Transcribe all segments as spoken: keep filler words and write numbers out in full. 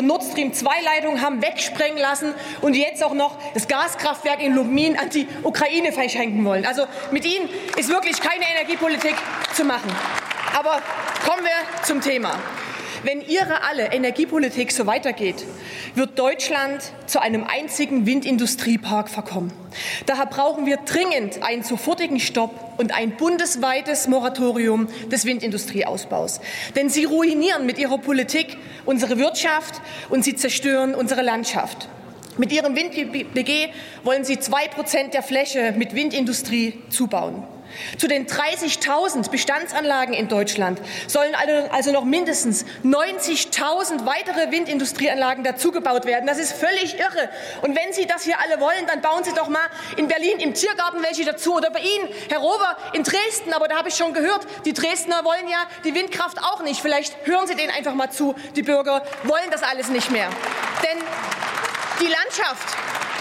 Nord Stream zwei Leitungen haben wegsprengen lassen und jetzt auch noch das Gaskraftwerk in Lubmin an die Ukraine verschenken wollen. Also mit Ihnen ist wirklich keine Energiepolitik zu machen. Aber kommen wir zum Thema. Wenn Ihre alle Energiepolitik so weitergeht, wird Deutschland zu einem einzigen Windindustriepark verkommen. Daher brauchen wir dringend einen sofortigen Stopp und ein bundesweites Moratorium des Windindustrieausbaus. Denn Sie ruinieren mit Ihrer Politik unsere Wirtschaft und Sie zerstören unsere Landschaft. Mit Ihrem Wind-B G wollen Sie zwei Prozent der Fläche mit Windindustrie zubauen. Zu den dreißigtausend Bestandsanlagen in Deutschland sollen also noch mindestens neunzigtausend weitere Windindustrieanlagen dazugebaut werden. Das ist völlig irre. Und wenn Sie das hier alle wollen, dann bauen Sie doch mal in Berlin im Tiergarten welche dazu oder bei Ihnen, Herr Rover, in Dresden. Aber da habe ich schon gehört, die Dresdner wollen ja die Windkraft auch nicht. Vielleicht hören Sie denen einfach mal zu. Die Bürger wollen das alles nicht mehr. Denn die Landschaft,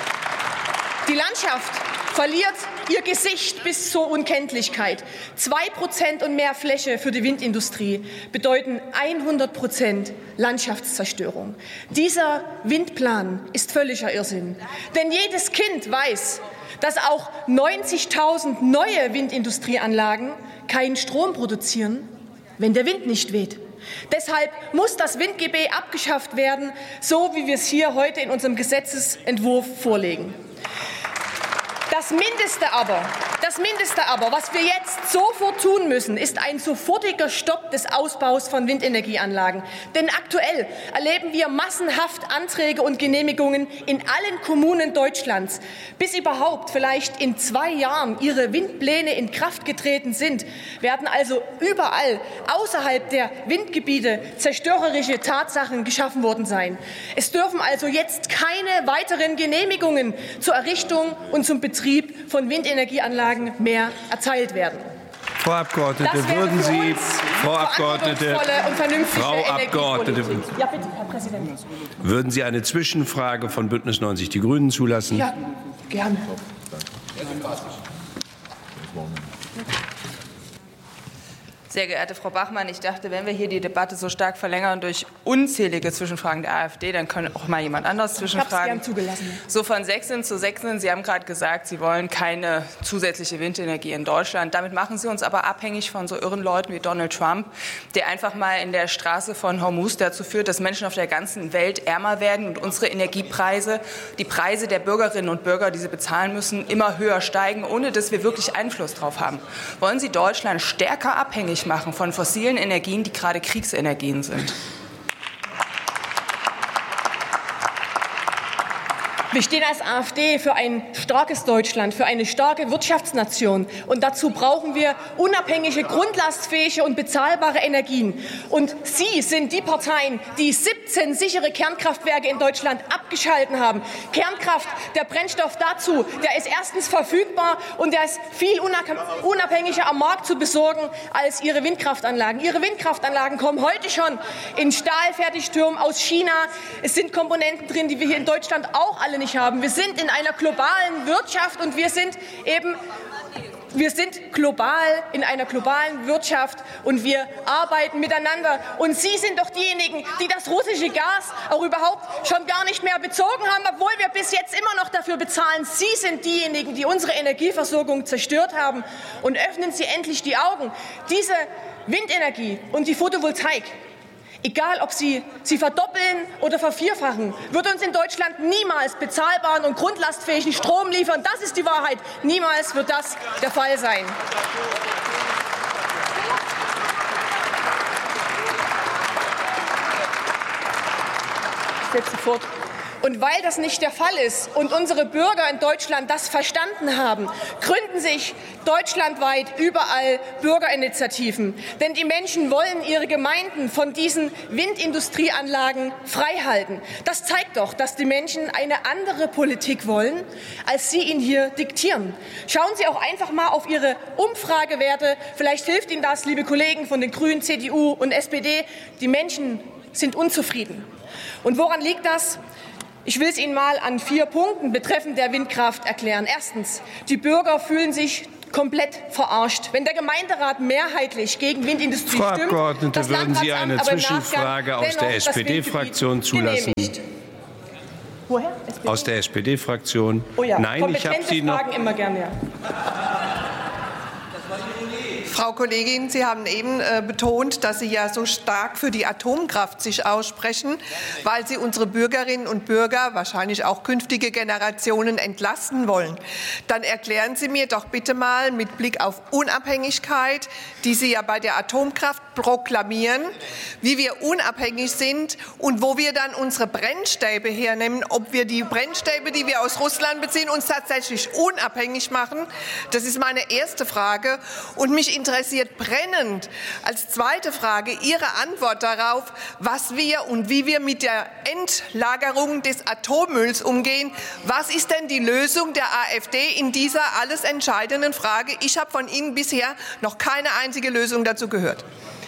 die Landschaft verliert ihr Gesicht bis zur Unkenntlichkeit. Zwei Prozent und mehr Fläche für die Windindustrie bedeuten hundert Prozent Landschaftszerstörung. Dieser Windplan ist völliger Irrsinn. Denn jedes Kind weiß, dass auch neunzigtausend neue Windindustrieanlagen keinen Strom produzieren, wenn der Wind nicht weht. Deshalb muss das Wind-G B abgeschafft werden, so wie wir es hier heute in unserem Gesetzesentwurf vorlegen. Das Mindeste aber, das Mindeste aber, was wir jetzt sofort tun müssen, ist ein sofortiger Stopp des Ausbaus von Windenergieanlagen. Denn aktuell erleben wir massenhaft Anträge und Genehmigungen in allen Kommunen Deutschlands. Bis überhaupt vielleicht in zwei Jahren ihre Windpläne in Kraft getreten sind, werden also überall außerhalb der Windgebiete zerstörerische Tatsachen geschaffen worden sein. Es dürfen also jetzt keine weiteren Genehmigungen zur Errichtung und zum Betrieb von Windenergieanlagen mehr erteilt werden. Frau Abgeordnete, würden Sie, Frau Abgeordnete, Frau Abgeordnete, ja, bitte, Herr Präsident. Würden Sie eine Zwischenfrage von Bündnis neunzig Die Grünen zulassen? Ja, gerne. Sehr geehrte Frau Bachmann, ich dachte, wenn wir hier die Debatte so stark verlängern durch unzählige Zwischenfragen der AfD, dann können auch mal jemand anders zwischenfragen. Ich habe es gern zugelassen. So von Sächsin zu Sächsin. Sie haben gerade gesagt, Sie wollen keine zusätzliche Windenergie in Deutschland. Damit machen Sie uns aber abhängig von so irren Leuten wie Donald Trump, der einfach mal in der Straße von Hormuz dazu führt, dass Menschen auf der ganzen Welt ärmer werden und unsere Energiepreise, die Preise der Bürgerinnen und Bürger, die sie bezahlen müssen, immer höher steigen, ohne dass wir wirklich Einfluss drauf haben. Wollen Sie Deutschland stärker abhängig machen von fossilen Energien, die gerade Kriegsenergien sind? Wir stehen als AfD für ein starkes Deutschland, für eine starke Wirtschaftsnation. Und dazu brauchen wir unabhängige, grundlastfähige und bezahlbare Energien. Und Sie sind die Parteien, die siebzehn sichere Kernkraftwerke in Deutschland abgeschalten haben. Kernkraft, der Brennstoff dazu, der ist erstens verfügbar und der ist viel unabhängiger am Markt zu besorgen als Ihre Windkraftanlagen. Ihre Windkraftanlagen kommen heute schon in Stahlfertigtürmen aus China. Es sind Komponenten drin, die wir hier in Deutschland auch alle nicht haben. Wir sind in einer globalen Wirtschaft und wir sind eben Wir sind global in einer globalen Wirtschaft und wir arbeiten miteinander. Und Sie sind doch diejenigen, die das russische Gas auch überhaupt schon gar nicht mehr bezogen haben, obwohl wir bis jetzt immer noch dafür bezahlen. Sie sind diejenigen, die unsere Energieversorgung zerstört haben. Und öffnen Sie endlich die Augen. Diese Windenergie und die Photovoltaik, egal ob sie sie verdoppeln oder vervierfachen, wird uns in Deutschland niemals bezahlbaren und grundlastfähigen Strom liefern. Das ist die Wahrheit. Niemals wird das der Fall sein. Ich setze fort. Und weil das nicht der Fall ist und unsere Bürger in Deutschland das verstanden haben, gründen sich deutschlandweit überall Bürgerinitiativen. Denn die Menschen wollen ihre Gemeinden von diesen Windindustrieanlagen freihalten. Das zeigt doch, dass die Menschen eine andere Politik wollen, als Sie ihnen hier diktieren. Schauen Sie auch einfach mal auf Ihre Umfragewerte. Vielleicht hilft Ihnen das, liebe Kollegen von den Grünen, C D U und S P D. Die Menschen sind unzufrieden. Und woran liegt das? Ich will es Ihnen mal an vier Punkten betreffend der Windkraft erklären. Erstens, die Bürger fühlen sich komplett verarscht. Wenn der Gemeinderat mehrheitlich gegen Windindustrie Frau stimmt, Abgeordnete, das würden Sie eine Landratsamt aber im Zwischenfrage Nachgang aus der dennoch S das P D-Fraktion Windgebiet zulassen? genehmigt. Woher? S P D? Aus der S P D-Fraktion? Oh ja, Nein, ich habe Sie noch. Fragen immer gerne. Ja. Frau Kollegin, Sie haben eben äh, betont, dass Sie ja so stark für die Atomkraft sich aussprechen, weil Sie unsere Bürgerinnen und Bürger, wahrscheinlich auch künftige Generationen, entlasten wollen. Dann erklären Sie mir doch bitte mal mit Blick auf Unabhängigkeit, die Sie ja bei der Atomkraft proklamieren, wie wir unabhängig sind und wo wir dann unsere Brennstäbe hernehmen, ob wir die Brennstäbe, die wir aus Russland beziehen, uns tatsächlich unabhängig machen. Das ist meine erste Frage. Und mich interessiert brennend als zweite Frage Ihre Antwort darauf, was wir und wie wir mit der Endlagerung des Atommülls umgehen. Was ist denn die Lösung der AfD in dieser alles entscheidenden Frage? Ich habe von Ihnen bisher noch keine einzige Lösung dazu gehört.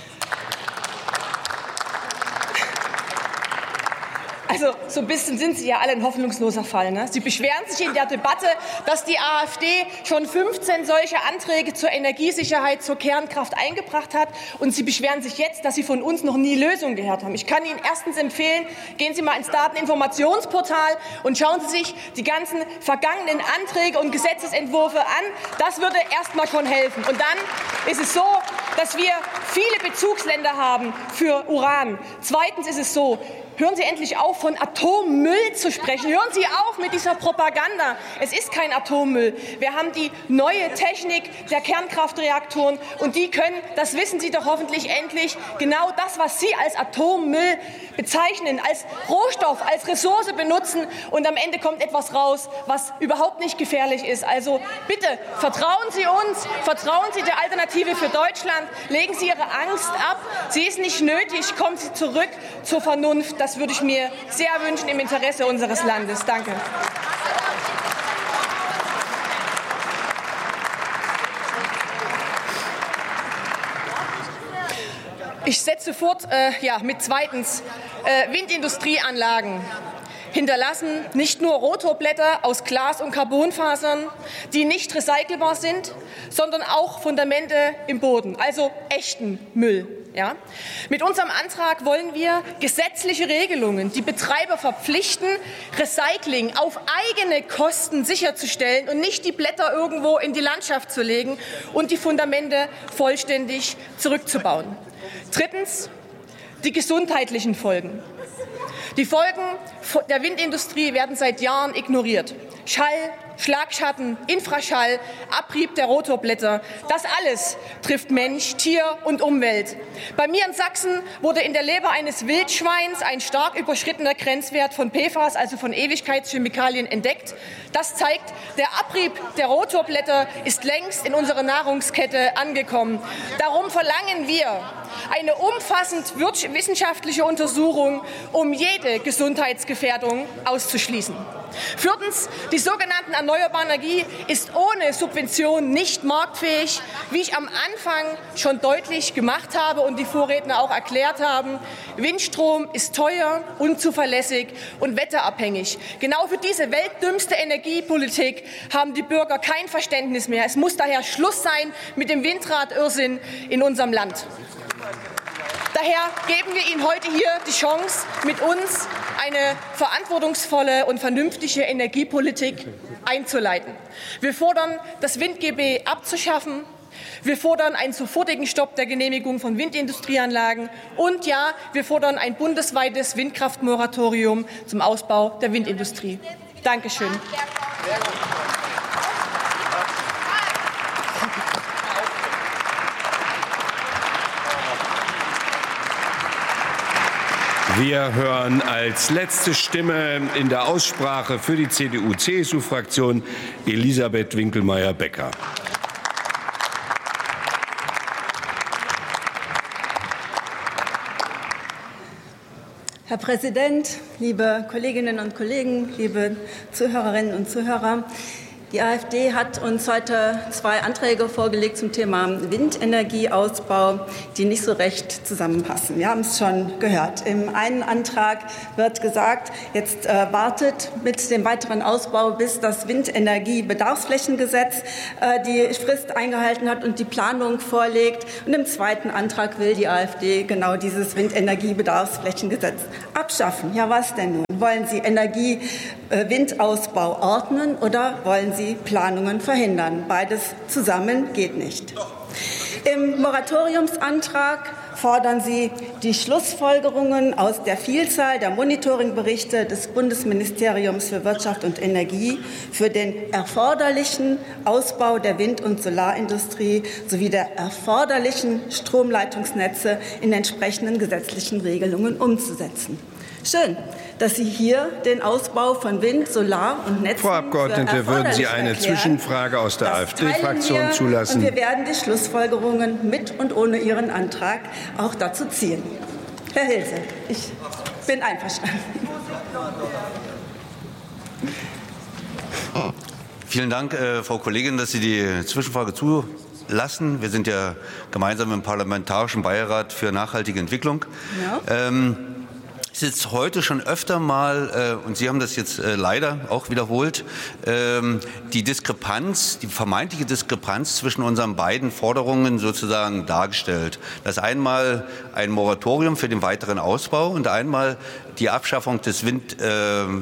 Also so ein bisschen sind Sie ja alle ein hoffnungsloser Fall. Ne? Sie beschweren sich in der Debatte, dass die AfD schon fünfzehn solche Anträge zur Energiesicherheit, zur Kernkraft eingebracht hat. Und Sie beschweren sich jetzt, dass Sie von uns noch nie Lösungen gehört haben. Ich kann Ihnen erstens empfehlen, gehen Sie mal ins Dateninformationsportal und schauen Sie sich die ganzen vergangenen Anträge und Gesetzesentwürfe an. Das würde erst mal schon helfen. Und dann ist es so, dass wir viele Bezugsländer haben für Uran. Zweitens ist es so, hören Sie endlich auf, von Atommüll zu sprechen. Hören Sie auf mit dieser Propaganda. Es ist kein Atommüll. Wir haben die neue Technik der Kernkraftreaktoren und die können, das wissen Sie doch hoffentlich endlich, genau das, was Sie als Atommüll bezeichnen, als Rohstoff, als Ressource benutzen und am Ende kommt etwas raus, was überhaupt nicht gefährlich ist. Also bitte, vertrauen Sie uns, vertrauen Sie der Alternative für Deutschland, legen Sie Ihre Angst ab. Sie ist nicht nötig, kommen Sie zurück zur Vernunft. Das würde ich mir sehr wünschen im Interesse unseres Landes. Danke. Ich setze fort äh, ja, mit zweitens. Äh, Windindustrieanlagen hinterlassen nicht nur Rotorblätter aus Glas- und Carbonfasern, die nicht recycelbar sind, sondern auch Fundamente im Boden, also echten Müll. Ja? Mit unserem Antrag wollen wir gesetzliche Regelungen, die Betreiber verpflichten, Recycling auf eigene Kosten sicherzustellen und nicht die Blätter irgendwo in die Landschaft zu legen und die Fundamente vollständig zurückzubauen. Drittens, die gesundheitlichen Folgen. Die Folgen der Windindustrie werden seit Jahren ignoriert. Schall, Schlagschatten, Infraschall, Abrieb der Rotorblätter, das alles trifft Mensch, Tier und Umwelt. Bei mir in Sachsen wurde in der Leber eines Wildschweins ein stark überschrittener Grenzwert von P F A S, also von Ewigkeitschemikalien, entdeckt. Das zeigt, der Abrieb der Rotorblätter ist längst in unserer Nahrungskette angekommen. Darum verlangen wir eine umfassend wissenschaftliche Untersuchung, um jede Gesundheitsgefährdung auszuschließen. Viertens, die sogenannte erneuerbare Energie ist ohne Subvention nicht marktfähig, wie ich am Anfang schon deutlich gemacht habe und die Vorredner auch erklärt haben. Windstrom ist teuer, unzuverlässig und wetterabhängig. Genau für diese weltdümmste Energiepolitik haben die Bürger kein Verständnis mehr. Es muss daher Schluss sein mit dem Windradirrsinn in unserem Land. Daher geben wir Ihnen heute hier die Chance, mit uns eine verantwortungsvolle und vernünftige Energiepolitik einzuleiten. Wir fordern, das Wind-G B abzuschaffen. Wir fordern einen sofortigen Stopp der Genehmigung von Windindustrieanlagen. Und ja, wir fordern ein bundesweites Windkraftmoratorium zum Ausbau der Windindustrie. Dankeschön. Wir hören als letzte Stimme in der Aussprache für die C D U C S U-Fraktion Elisabeth Winkelmeier-Becker. Herr Präsident, liebe Kolleginnen und Kollegen, liebe Zuhörerinnen und Zuhörer! Die AfD hat uns heute zwei Anträge vorgelegt zum Thema Windenergieausbau, die nicht so recht zusammenpassen. Wir haben es schon gehört. Im einen Antrag wird gesagt, jetzt äh, wartet mit dem weiteren Ausbau, bis das Windenergiebedarfsflächengesetz äh, die Frist eingehalten hat und die Planung vorlegt. Und im zweiten Antrag will die AfD genau dieses Windenergiebedarfsflächengesetz abschaffen. Ja, was denn nun? Wollen Sie Energie, äh, Windausbau ordnen oder wollen Sie Planungen verhindern? Beides zusammen geht nicht. Im Moratoriumsantrag fordern Sie die Schlussfolgerungen aus der Vielzahl der Monitoringberichte des Bundesministeriums für Wirtschaft und Energie für den erforderlichen Ausbau der Wind- und Solarindustrie sowie der erforderlichen Stromleitungsnetze in entsprechenden gesetzlichen Regelungen umzusetzen. Schön, dass Sie hier den Ausbau von Wind, Solar und Netzen Frau Abgeordnete, würden Sie eine erklären. Zwischenfrage aus der AfD-Fraktion zulassen? Und wir werden die Schlussfolgerungen mit und ohne Ihren Antrag auch dazu ziehen. Herr Hilse, ich bin einverstanden. Vielen Dank, äh, Frau Kollegin, dass Sie die Zwischenfrage zulassen. Wir sind ja gemeinsam im Parlamentarischen Beirat für nachhaltige Entwicklung. Ja. Ähm, Es ist heute schon öfter mal, äh, und Sie haben das jetzt äh, leider auch wiederholt, ähm, die Diskrepanz, die vermeintliche Diskrepanz zwischen unseren beiden Forderungen sozusagen dargestellt. Das einmal ein Moratorium für den weiteren Ausbau und einmal die Abschaffung des Wind, äh,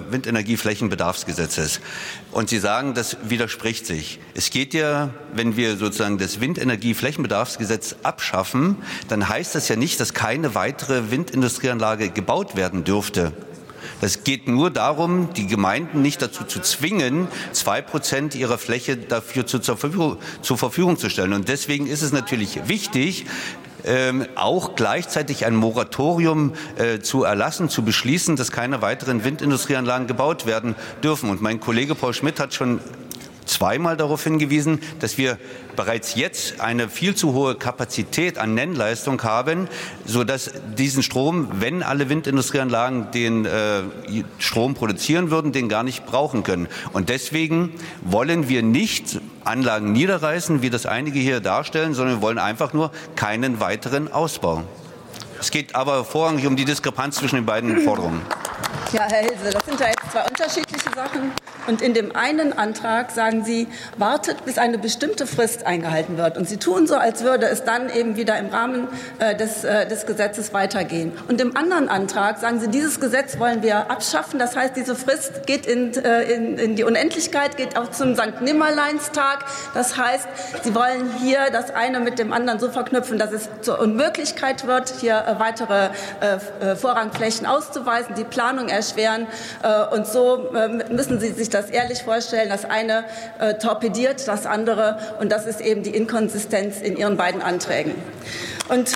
Windenergieflächenbedarfsgesetzes. Und Sie sagen, das widerspricht sich. Es geht ja, wenn wir sozusagen das Windenergieflächenbedarfsgesetz abschaffen, dann heißt das ja nicht, dass keine weitere Windindustrieanlage gebaut werden dürfte. Es geht nur darum, die Gemeinden nicht dazu zu zwingen, zwei Prozent ihrer Fläche dafür zu, zur, Verfügung, zur Verfügung zu stellen. Und deswegen ist es natürlich wichtig, Ähm, auch gleichzeitig ein Moratorium äh, zu erlassen, zu beschließen, dass keine weiteren Windindustrieanlagen gebaut werden dürfen. Und mein Kollege Paul Schmidt hat schon zweimal darauf hingewiesen, dass wir bereits jetzt eine viel zu hohe Kapazität an Nennleistung haben, sodass diesen Strom, wenn alle Windindustrieanlagen den äh, Strom produzieren würden, den gar nicht brauchen können. Und deswegen wollen wir nicht Anlagen niederreißen, wie das einige hier darstellen, sondern wir wollen einfach nur keinen weiteren Ausbau. Es geht aber vorrangig um die Diskrepanz zwischen den beiden Forderungen. Ja, Herr Hilse, das sind ja jetzt zwei unterschiedliche Sachen. Und in dem einen Antrag sagen Sie, wartet, bis eine bestimmte Frist eingehalten wird. Und Sie tun so, als würde es dann eben wieder im Rahmen äh, des, äh, des Gesetzes weitergehen. Und im anderen Antrag sagen Sie, dieses Gesetz wollen wir abschaffen. Das heißt, diese Frist geht in, äh, in, in die Unendlichkeit, geht auch zum Sankt Nimmerleinstag. Das heißt, Sie wollen hier das eine mit dem anderen so verknüpfen, dass es zur Unmöglichkeit wird, hier äh, weitere äh, Vorrangflächen auszuweisen, die Planung erschweren. Äh, und so äh, müssen Sie sich das ehrlich vorstellen. Das eine äh, torpediert das andere. Und das ist eben die Inkonsistenz in Ihren beiden Anträgen. Und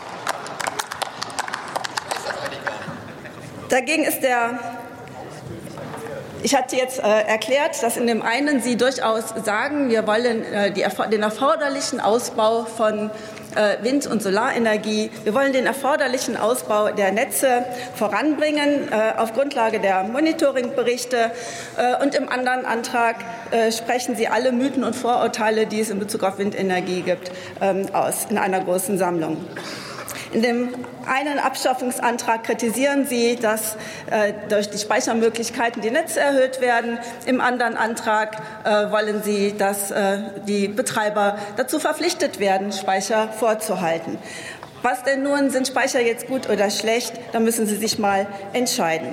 dagegen ist der Ich hatte jetzt äh, erklärt, dass in dem einen Sie durchaus sagen, wir wollen äh, die, den erforderlichen Ausbau von äh, Wind- und Solarenergie, wir wollen den erforderlichen Ausbau der Netze voranbringen äh, auf Grundlage der Monitoringberichte. Äh, und im anderen Antrag äh, sprechen Sie alle Mythen und Vorurteile, die es in Bezug auf Windenergie gibt, ähm, aus in einer großen Sammlung. In dem einen Abschaffungsantrag kritisieren Sie, dass äh, durch die Speichermöglichkeiten die Netze erhöht werden. Im anderen Antrag äh, wollen Sie, dass äh, die Betreiber dazu verpflichtet werden, Speicher vorzuhalten. Was denn nun, sind Speicher jetzt gut oder schlecht? Da müssen Sie sich mal entscheiden.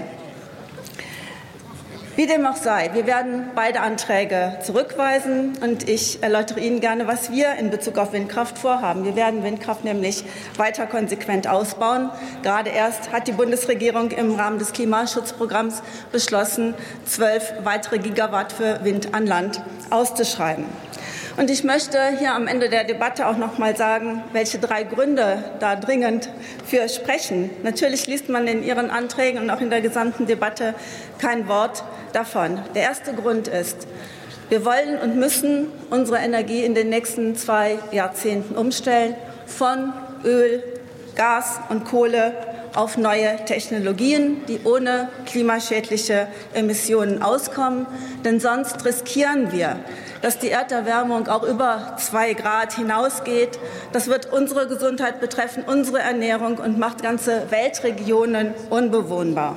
Wie dem auch sei, wir werden beide Anträge zurückweisen und ich erläutere Ihnen gerne, was wir in Bezug auf Windkraft vorhaben. Wir werden Windkraft nämlich weiter konsequent ausbauen. Gerade erst hat die Bundesregierung im Rahmen des Klimaschutzprogramms beschlossen, zwölf weitere Gigawatt für Wind an Land auszuschreiben. Und ich möchte hier am Ende der Debatte auch noch mal sagen, welche drei Gründe da dringend für sprechen. Natürlich liest man in Ihren Anträgen und auch in der gesamten Debatte kein Wort davon. Der erste Grund ist, wir wollen und müssen unsere Energie in den nächsten zwei Jahrzehnten umstellen von Öl, Gas und Kohle auf neue Technologien, die ohne klimaschädliche Emissionen auskommen. Denn sonst riskieren wir, dass die Erderwärmung auch über zwei Grad hinausgeht. Das wird unsere Gesundheit betreffen, unsere Ernährung und macht ganze Weltregionen unbewohnbar.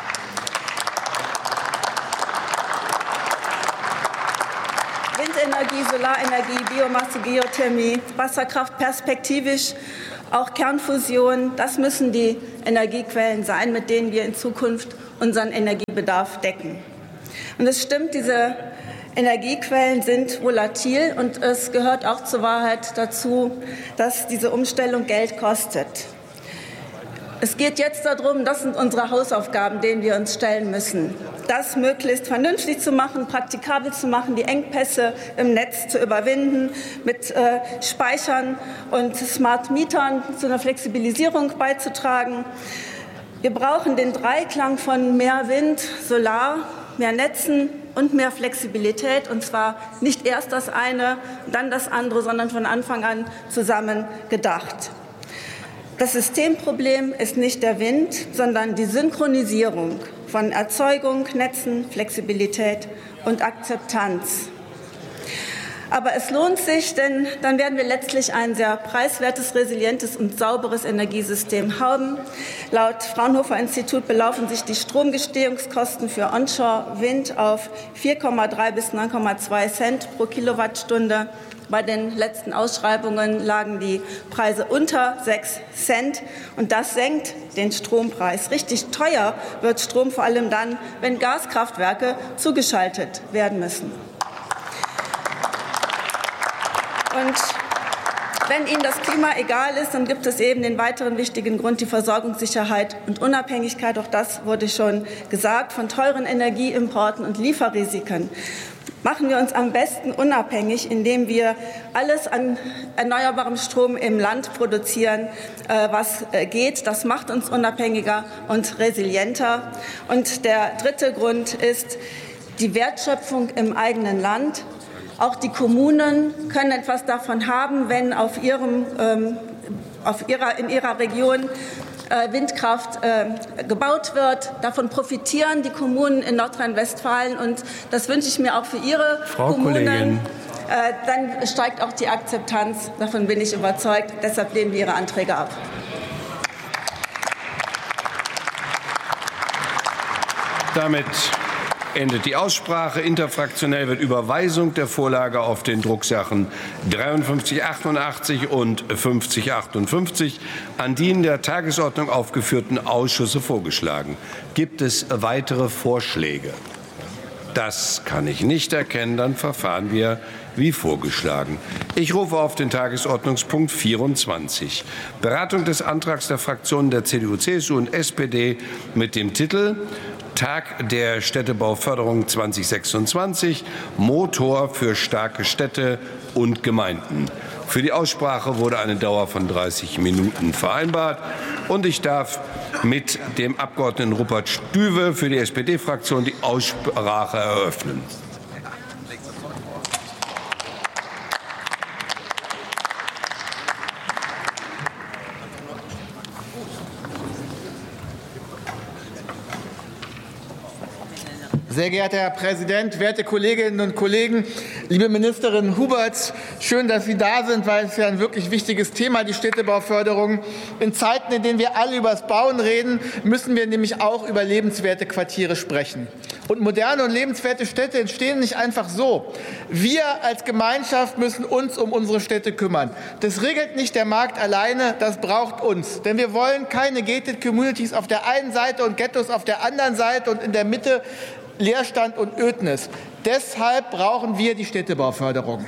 Windenergie, Solarenergie, Biomasse, Geothermie, Wasserkraft, perspektivisch auch Kernfusion, das müssen die Energiequellen sein, mit denen wir in Zukunft unseren Energiebedarf decken. Und es stimmt, diese Energiequellen sind volatil und es gehört auch zur Wahrheit dazu, dass diese Umstellung Geld kostet. Es geht jetzt darum, das sind unsere Hausaufgaben, denen wir uns stellen müssen, das möglichst vernünftig zu machen, praktikabel zu machen, die Engpässe im Netz zu überwinden, mit äh, Speichern und Smart Mietern zu einer Flexibilisierung beizutragen. Wir brauchen den Dreiklang von mehr Wind, Solar, mehr Netzen und mehr Flexibilität, und zwar nicht erst das eine, dann das andere, sondern von Anfang an zusammen gedacht. Das Systemproblem ist nicht der Wind, sondern die Synchronisierung von Erzeugung, Netzen, Flexibilität und Akzeptanz. Aber es lohnt sich, denn dann werden wir letztlich ein sehr preiswertes, resilientes und sauberes Energiesystem haben. Laut Fraunhofer-Institut belaufen sich die Stromgestehungskosten für Onshore-Wind auf vier Komma drei bis neun Komma zwei Cent pro Kilowattstunde. Bei den letzten Ausschreibungen lagen die Preise unter sechs Cent, und das senkt den Strompreis. Richtig teuer wird Strom vor allem dann, wenn Gaskraftwerke zugeschaltet werden müssen. Und wenn Ihnen das Klima egal ist, dann gibt es eben den weiteren wichtigen Grund, die Versorgungssicherheit und Unabhängigkeit. Auch das wurde schon gesagt, von teuren Energieimporten und Lieferrisiken. Machen wir uns am besten unabhängig, indem wir alles an erneuerbarem Strom im Land produzieren, was geht. Das macht uns unabhängiger und resilienter. Und der dritte Grund ist die Wertschöpfung im eigenen Land. Auch die Kommunen können etwas davon haben, wenn auf ihrem, ähm, auf ihrer, in ihrer Region äh, Windkraft äh, gebaut wird. Davon profitieren die Kommunen in Nordrhein-Westfalen, und das wünsche ich mir auch für Ihre Frau Kommunen. Äh, dann steigt auch die Akzeptanz. Davon bin ich überzeugt. Deshalb lehnen wir Ihre Anträge ab. Damit endet die Aussprache. Interfraktionell wird Überweisung der Vorlage auf den Drucksachen dreiundfünfzig achtundachtzig und fünfzig achtundfünfzig an die in der Tagesordnung aufgeführten Ausschüsse vorgeschlagen. Gibt es weitere Vorschläge? Das kann ich nicht erkennen. Dann verfahren wir wie vorgeschlagen. Ich rufe auf den Tagesordnungspunkt vierundzwanzig. Beratung des Antrags der Fraktionen der C D U, C S U und S P D mit dem Titel Tag der Städtebauförderung zweitausendsechsundzwanzig, Motor für starke Städte und Gemeinden. Für die Aussprache wurde eine Dauer von dreißig Minuten vereinbart. Und ich darf mit dem Abgeordneten Rupert Stüwe für die S P D-Fraktion die Aussprache eröffnen. Sehr geehrter Herr Präsident, werte Kolleginnen und Kollegen, liebe Ministerin Huberts, schön, dass Sie da sind, weil es ja ein wirklich wichtiges Thema, die Städtebauförderung. In Zeiten, in denen wir alle über das Bauen reden, müssen wir nämlich auch über lebenswerte Quartiere sprechen. Und moderne und lebenswerte Städte entstehen nicht einfach so. Wir als Gemeinschaft müssen uns um unsere Städte kümmern. Das regelt nicht der Markt alleine, das braucht uns. Denn wir wollen keine gated communities auf der einen Seite und Ghettos auf der anderen Seite und in der Mitte Leerstand und Ödnis. Deshalb brauchen wir die Städtebauförderung.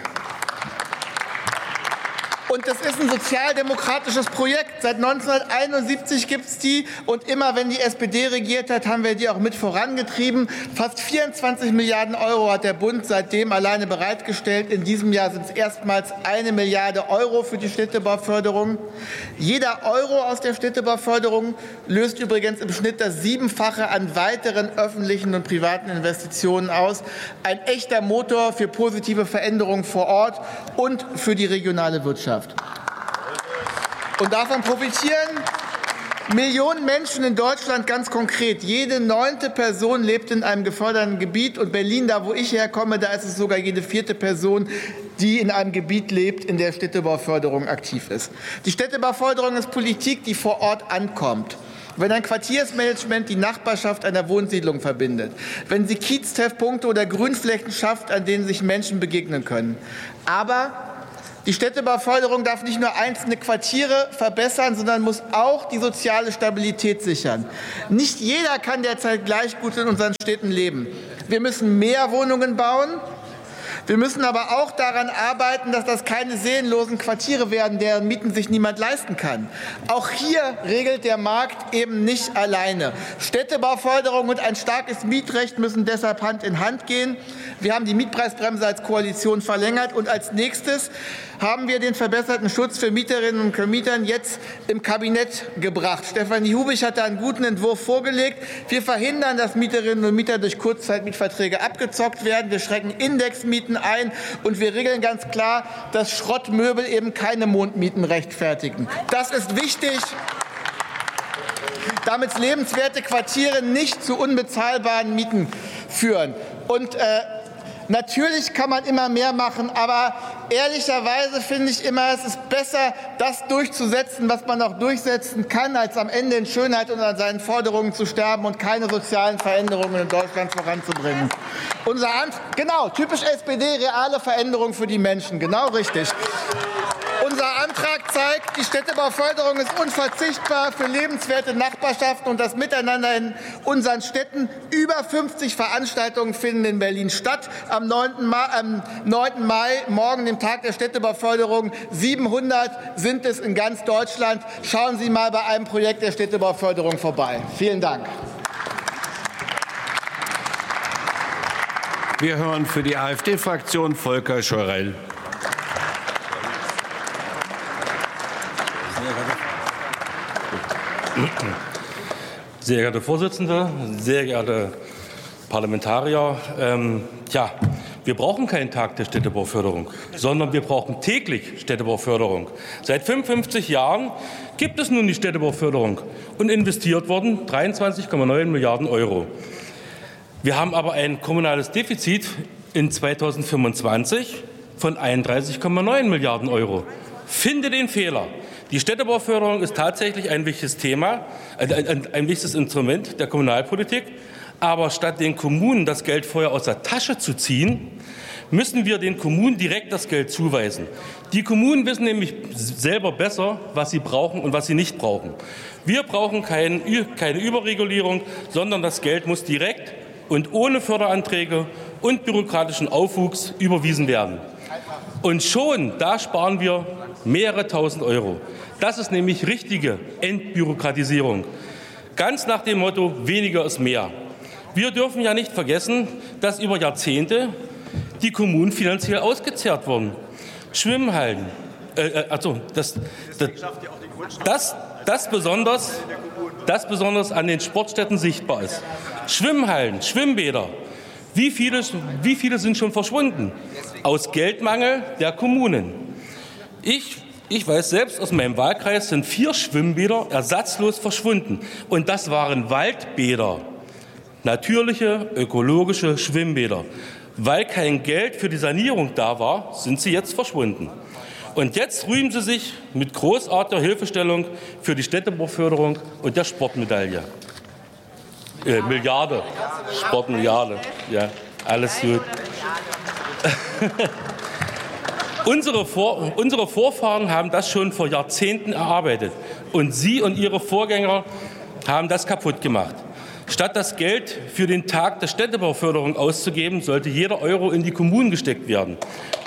Und das ist ein sozialdemokratisches Projekt. Seit neunzehnhunderteinundsiebzig gibt es die. Und immer, wenn die S P D regiert hat, haben wir die auch mit vorangetrieben. Fast vierundzwanzig Milliarden Euro hat der Bund seitdem alleine bereitgestellt. In diesem Jahr sind es erstmals eine Milliarde Euro für die Städtebauförderung. Jeder Euro aus der Städtebauförderung löst übrigens im Schnitt das Siebenfache an weiteren öffentlichen und privaten Investitionen aus. Ein echter Motor für positive Veränderungen vor Ort und für die regionale Wirtschaft. Und davon profitieren Millionen Menschen in Deutschland, ganz konkret. Jede neunte Person lebt in einem geförderten Gebiet. Und Berlin, da wo ich herkomme, da ist es sogar jede vierte Person, die in einem Gebiet lebt, in der Städtebauförderung aktiv ist. Die Städtebauförderung ist Politik, die vor Ort ankommt. Wenn ein Quartiersmanagement die Nachbarschaft einer Wohnsiedlung verbindet, wenn sie Kieztreffpunkte oder Grünflächen schafft, an denen sich Menschen begegnen können. Aber die Städtebauförderung darf nicht nur einzelne Quartiere verbessern, sondern muss auch die soziale Stabilität sichern. Nicht jeder kann derzeit gleich gut in unseren Städten leben. Wir müssen mehr Wohnungen bauen. Wir müssen aber auch daran arbeiten, dass das keine seelenlosen Quartiere werden, deren Mieten sich niemand leisten kann. Auch hier regelt der Markt eben nicht alleine. Städtebauförderung und ein starkes Mietrecht müssen deshalb Hand in Hand gehen. Wir haben die Mietpreisbremse als Koalition verlängert und als nächstes haben wir den verbesserten Schutz für Mieterinnen und Vermieter jetzt im Kabinett gebracht. Stefanie Hubich hat da einen guten Entwurf vorgelegt. Wir verhindern, dass Mieterinnen und Mieter durch Kurzzeitmietverträge abgezockt werden. Wir schränken Indexmieten ein und wir regeln ganz klar, dass Schrottmöbel eben keine Mondmieten rechtfertigen. Das ist wichtig, damit lebenswerte Quartiere nicht zu unbezahlbaren Mieten führen. Und äh, natürlich kann man immer mehr machen, aber ehrlicherweise finde ich immer, es ist besser, das durchzusetzen, was man auch durchsetzen kann, als am Ende in Schönheit und an seinen Forderungen zu sterben und keine sozialen Veränderungen in Deutschland voranzubringen. Unser Antrag, genau, typisch S P D, reale Veränderung für die Menschen, genau richtig. Unser Antrag zeigt, die Städtebauförderung ist unverzichtbar für lebenswerte Nachbarschaften und das Miteinander in unseren Städten. Über fünfzig Veranstaltungen finden in Berlin statt. Am neunten Mai, morgen, dem Tag der Städtebauförderung, siebenhundert sind es in ganz Deutschland. Schauen Sie mal bei einem Projekt der Städtebauförderung vorbei. Vielen Dank. Wir hören für die AfD-Fraktion Volker Schorell. Sehr geehrte Vorsitzende, sehr geehrte Parlamentarier, ähm, ja, wir brauchen keinen Tag der Städtebauförderung, sondern wir brauchen täglich Städtebauförderung. Seit fünfundfünfzig Jahren gibt es nun die Städtebauförderung und investiert worden dreiundzwanzig Komma neun Milliarden Euro. Wir haben aber ein kommunales Defizit in zweitausendfünfundzwanzig von einunddreißig Komma neun Milliarden Euro. Finde den Fehler. Die Städtebauförderung ist tatsächlich ein wichtiges Thema, ein, ein, ein wichtiges Instrument der Kommunalpolitik. Aber statt den Kommunen das Geld vorher aus der Tasche zu ziehen, müssen wir den Kommunen direkt das Geld zuweisen. Die Kommunen wissen nämlich selber besser, was sie brauchen und was sie nicht brauchen. Wir brauchen kein, keine Überregulierung, sondern das Geld muss direkt und ohne Förderanträge und bürokratischen Aufwuchs überwiesen werden. Und schon da sparen wir mehrere tausend Euro. Das ist nämlich richtige Entbürokratisierung. Ganz nach dem Motto, weniger ist mehr. Wir dürfen ja nicht vergessen, dass über Jahrzehnte die Kommunen finanziell ausgezehrt wurden. Schwimmhallen, äh, also das, das, das, das, besonders, das besonders an den Sportstätten sichtbar ist. Schwimmhallen, Schwimmbäder, wie viele, wie viele sind schon verschwunden? Aus Geldmangel der Kommunen. Ich, ich weiß selbst, aus meinem Wahlkreis sind vier Schwimmbäder ersatzlos verschwunden. Und das waren Waldbäder, natürliche, ökologische Schwimmbäder. Weil kein Geld für die Sanierung da war, sind sie jetzt verschwunden. Und jetzt rühmen sie sich mit großartiger Hilfestellung für die Städtebauförderung und der Sportmedaille. Äh, Milliarde, Sportmilliarde, ja, alles gut. unsere, Vor unsere Vorfahren haben das schon vor Jahrzehnten erarbeitet. Und Sie und Ihre Vorgänger haben das kaputt gemacht. Statt das Geld für den Tag der Städtebauförderung auszugeben, sollte jeder Euro in die Kommunen gesteckt werden.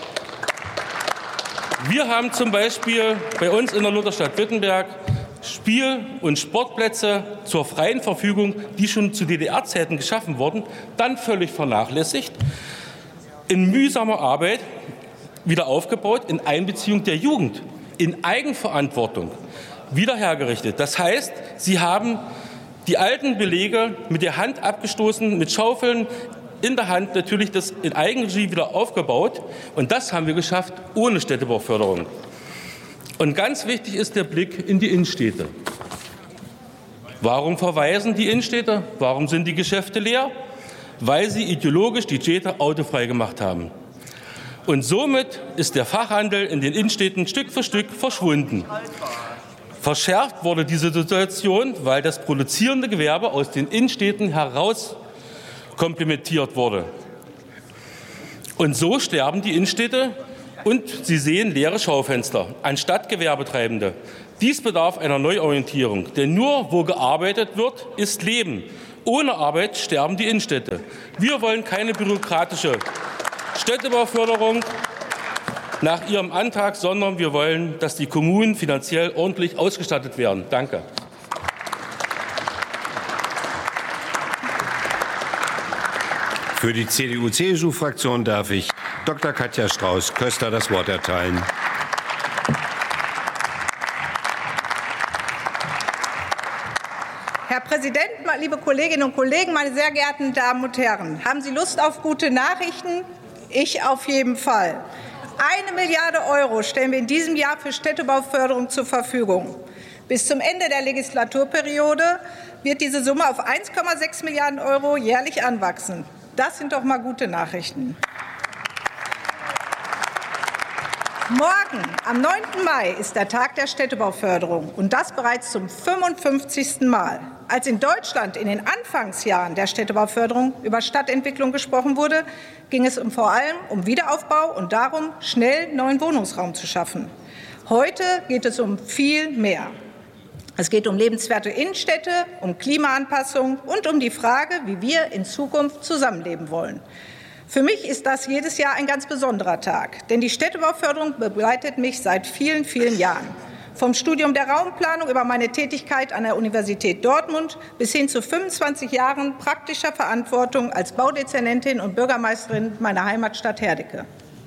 Wir haben zum Beispiel bei uns in der Lutherstadt Wittenberg Spiel- und Sportplätze zur freien Verfügung, die schon zu D D R-Zeiten geschaffen wurden, dann völlig vernachlässigt, in mühsamer Arbeit wieder aufgebaut, in Einbeziehung der Jugend, in Eigenverantwortung wieder hergerichtet. Das heißt, sie haben die alten Belege mit der Hand abgestoßen, mit Schaufeln in der Hand natürlich das in Eigenregie wieder aufgebaut. Und das haben wir geschafft ohne Städtebauförderung. Und ganz wichtig ist der Blick in die Innenstädte. Warum verweisen die Innenstädte? Warum sind die Geschäfte leer? Weil sie ideologisch die Städte autofrei gemacht haben. Und somit ist der Fachhandel in den Innenstädten Stück für Stück verschwunden. Verschärft wurde diese Situation, weil das produzierende Gewerbe aus den Innenstädten heraus komplementiert wurde. Und so sterben die Innenstädte und Sie sehen leere Schaufenster anstatt Gewerbetreibende. Dies bedarf einer Neuorientierung, denn nur wo gearbeitet wird, ist Leben. Ohne Arbeit sterben die Innenstädte. Wir wollen keine bürokratische Städtebauförderung nach Ihrem Antrag, sondern wir wollen, dass die Kommunen finanziell ordentlich ausgestattet werden. Danke. Für die C D U C S U-Fraktion darf ich Doktor Katja Strauß-Köster das Wort erteilen. Herr Präsident, liebe Kolleginnen und Kollegen, meine sehr geehrten Damen und Herren! Haben Sie Lust auf gute Nachrichten? Ich auf jeden Fall. Eine Milliarde Euro stellen wir in diesem Jahr für Städtebauförderung zur Verfügung. Bis zum Ende der Legislaturperiode wird diese Summe auf eins Komma sechs Milliarden Euro jährlich anwachsen. Das sind doch mal gute Nachrichten. Morgen, am neunten Mai, ist der Tag der Städtebauförderung, und das bereits zum fünfundfünfzigsten Mal. Als in Deutschland in den Anfangsjahren der Städtebauförderung über Stadtentwicklung gesprochen wurde, ging es um vor allem um Wiederaufbau und darum, schnell neuen Wohnungsraum zu schaffen. Heute geht es um viel mehr. Es geht um lebenswerte Innenstädte, um Klimaanpassung und um die Frage, wie wir in Zukunft zusammenleben wollen. Für mich ist das jedes Jahr ein ganz besonderer Tag, denn die Städtebauförderung begleitet mich seit vielen, vielen Jahren. Vom Studium der Raumplanung über meine Tätigkeit an der Universität Dortmund bis hin zu fünfundzwanzig Jahren praktischer Verantwortung als Baudezernentin und Bürgermeisterin meiner Heimatstadt Herdecke.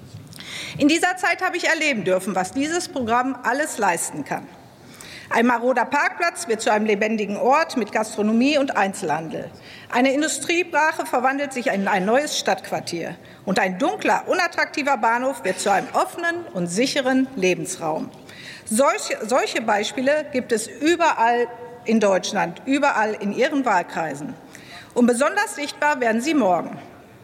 In dieser Zeit habe ich erleben dürfen, was dieses Programm alles leisten kann. Ein maroder Parkplatz wird zu einem lebendigen Ort mit Gastronomie und Einzelhandel. Eine Industriebrache verwandelt sich in ein neues Stadtquartier. Und ein dunkler, unattraktiver Bahnhof wird zu einem offenen und sicheren Lebensraum. Solche, solche Beispiele gibt es überall in Deutschland, überall in Ihren Wahlkreisen. Und besonders sichtbar werden sie morgen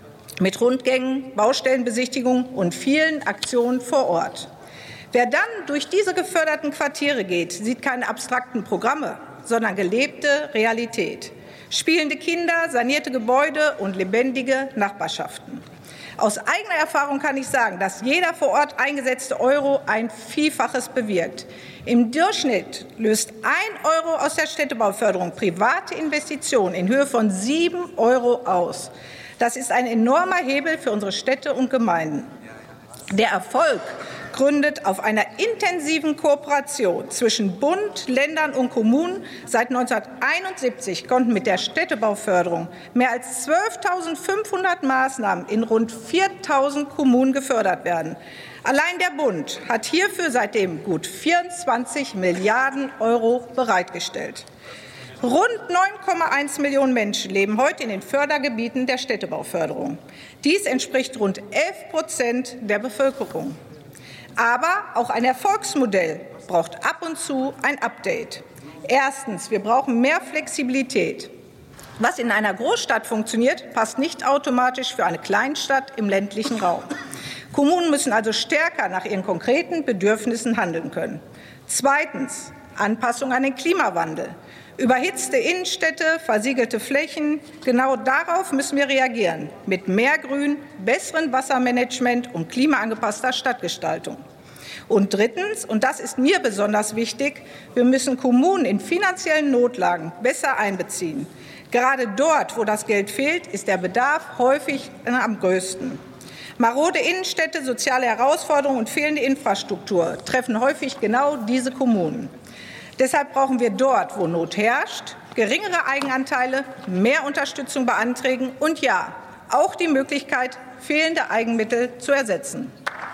mit Rundgängen, Baustellenbesichtigungen und vielen Aktionen vor Ort. Wer dann durch diese geförderten Quartiere geht, sieht keine abstrakten Programme, sondern gelebte Realität. Spielende Kinder, sanierte Gebäude und lebendige Nachbarschaften. Aus eigener Erfahrung kann ich sagen, dass jeder vor Ort eingesetzte Euro ein Vielfaches bewirkt. Im Durchschnitt löst ein Euro aus der Städtebauförderung private Investitionen in Höhe von sieben Euro aus. Das ist ein enormer Hebel für unsere Städte und Gemeinden. Der Erfolg gründet auf einer intensiven Kooperation zwischen Bund, Ländern und Kommunen. Seit neunzehnhunderteinundsiebzig konnten mit der Städtebauförderung mehr als zwölftausendfünfhundert Maßnahmen in rund viertausend Kommunen gefördert werden. Allein der Bund hat hierfür seitdem gut vierundzwanzig Milliarden Euro bereitgestellt. Rund neun Komma eins Millionen Menschen leben heute in den Fördergebieten der Städtebauförderung. Dies entspricht rund elf Prozent der Bevölkerung. Aber auch ein Erfolgsmodell braucht ab und zu ein Update. Erstens, wir brauchen mehr Flexibilität. Was in einer Großstadt funktioniert, passt nicht automatisch für eine Kleinstadt im ländlichen Raum. Kommunen müssen also stärker nach ihren konkreten Bedürfnissen handeln können. Zweitens, Anpassung an den Klimawandel. Überhitzte Innenstädte, versiegelte Flächen, genau darauf müssen wir reagieren, mit mehr Grün, besserem Wassermanagement und klimaangepasster Stadtgestaltung. Und drittens, und das ist mir besonders wichtig, wir müssen Kommunen in finanziellen Notlagen besser einbeziehen. Gerade dort, wo das Geld fehlt, ist der Bedarf häufig am größten. Marode Innenstädte, soziale Herausforderungen und fehlende Infrastruktur treffen häufig genau diese Kommunen. Deshalb brauchen wir dort, wo Not herrscht, geringere Eigenanteile, mehr Unterstützung bei Anträgen und ja, auch die Möglichkeit, fehlende Eigenmittel zu ersetzen.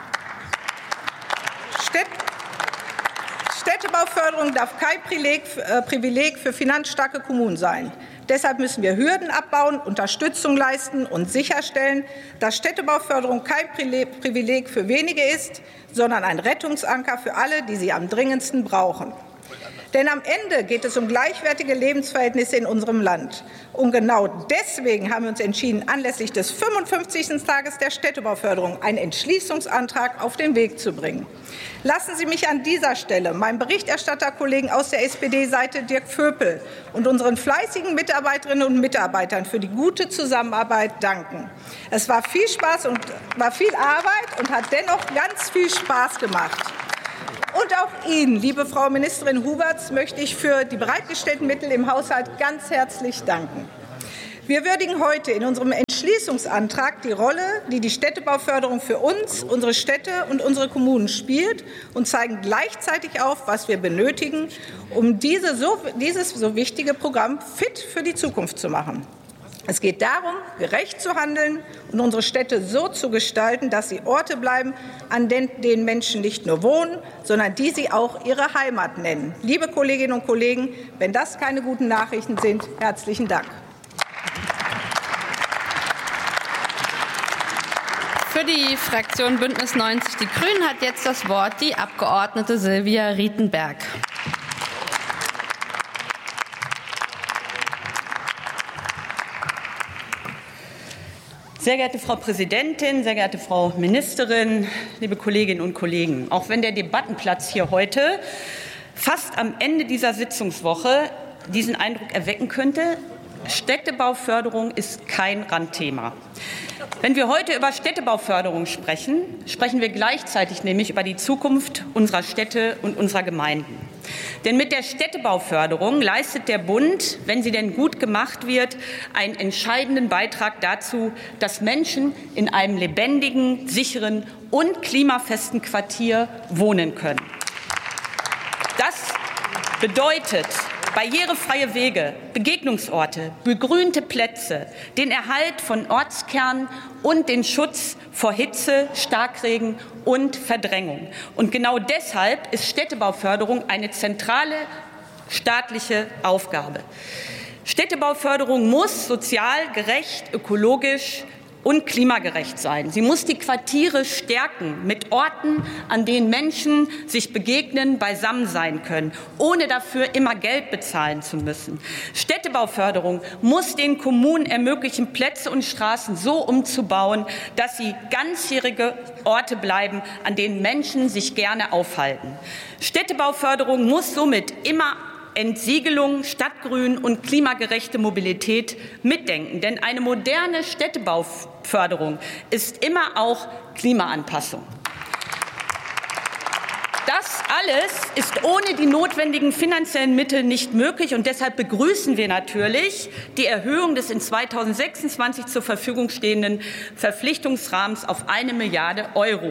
Städtebauförderung darf kein Privileg für finanzstarke Kommunen sein. Deshalb müssen wir Hürden abbauen, Unterstützung leisten und sicherstellen, dass Städtebauförderung kein Privileg für wenige ist, sondern ein Rettungsanker für alle, die sie am dringendsten brauchen. Denn am Ende geht es um gleichwertige Lebensverhältnisse in unserem Land. Und genau deswegen haben wir uns entschieden, anlässlich des fünfundfünfzigsten Tages der Städtebauförderung einen Entschließungsantrag auf den Weg zu bringen. Lassen Sie mich an dieser Stelle meinem Berichterstatterkollegen aus der S P D-Seite Dirk Vöpel und unseren fleißigen Mitarbeiterinnen und Mitarbeitern für die gute Zusammenarbeit danken. Es war viel Spaß und war viel Arbeit und hat dennoch ganz viel Spaß gemacht. Und auch Ihnen, liebe Frau Ministerin Huberts, möchte ich für die bereitgestellten Mittel im Haushalt ganz herzlich danken. Wir würdigen heute in unserem Entschließungsantrag die Rolle, die die Städtebauförderung für uns, unsere Städte und unsere Kommunen spielt, und zeigen gleichzeitig auf, was wir benötigen, um diese so, dieses so wichtige Programm fit für die Zukunft zu machen. Es geht darum, gerecht zu handeln und unsere Städte so zu gestalten, dass sie Orte bleiben, an denen Menschen nicht nur wohnen, sondern die sie auch ihre Heimat nennen. Liebe Kolleginnen und Kollegen, wenn das keine guten Nachrichten sind, herzlichen Dank. Für die Fraktion Bündnis neunzig Die Grünen hat jetzt das Wort die Abgeordnete Silvia Rietenberg. Sehr geehrte Frau Präsidentin, sehr geehrte Frau Ministerin, liebe Kolleginnen und Kollegen! Auch wenn der Debattenplatz hier heute fast am Ende dieser Sitzungswoche diesen Eindruck erwecken könnte, Städtebauförderung ist kein Randthema. Wenn wir heute über Städtebauförderung sprechen, sprechen wir gleichzeitig nämlich über die Zukunft unserer Städte und unserer Gemeinden. Denn mit der Städtebauförderung leistet der Bund, wenn sie denn gut gemacht wird, einen entscheidenden Beitrag dazu, dass Menschen in einem lebendigen, sicheren und klimafesten Quartier wohnen können. Das bedeutet barrierefreie Wege, Begegnungsorte, begrünte Plätze, den Erhalt von Ortskernen und den Schutz vor Hitze, Starkregen und Verdrängung. Und genau deshalb ist Städtebauförderung eine zentrale staatliche Aufgabe. Städtebauförderung muss sozial gerecht, ökologisch und klimagerecht sein. Sie muss die Quartiere stärken mit Orten, an denen Menschen sich begegnen, beisammen sein können, ohne dafür immer Geld bezahlen zu müssen. Städtebauförderung muss den Kommunen ermöglichen, Plätze und Straßen so umzubauen, dass sie ganzjährige Orte bleiben, an denen Menschen sich gerne aufhalten. Städtebauförderung muss somit immer Entsiegelung, Stadtgrün und klimagerechte Mobilität mitdenken. Denn eine moderne Städtebauförderung ist immer auch Klimaanpassung. Das alles ist ohne die notwendigen finanziellen Mittel nicht möglich. Und deshalb begrüßen wir natürlich die Erhöhung des in zweitausendsechsundzwanzig zur Verfügung stehenden Verpflichtungsrahmens auf eine Milliarde Euro.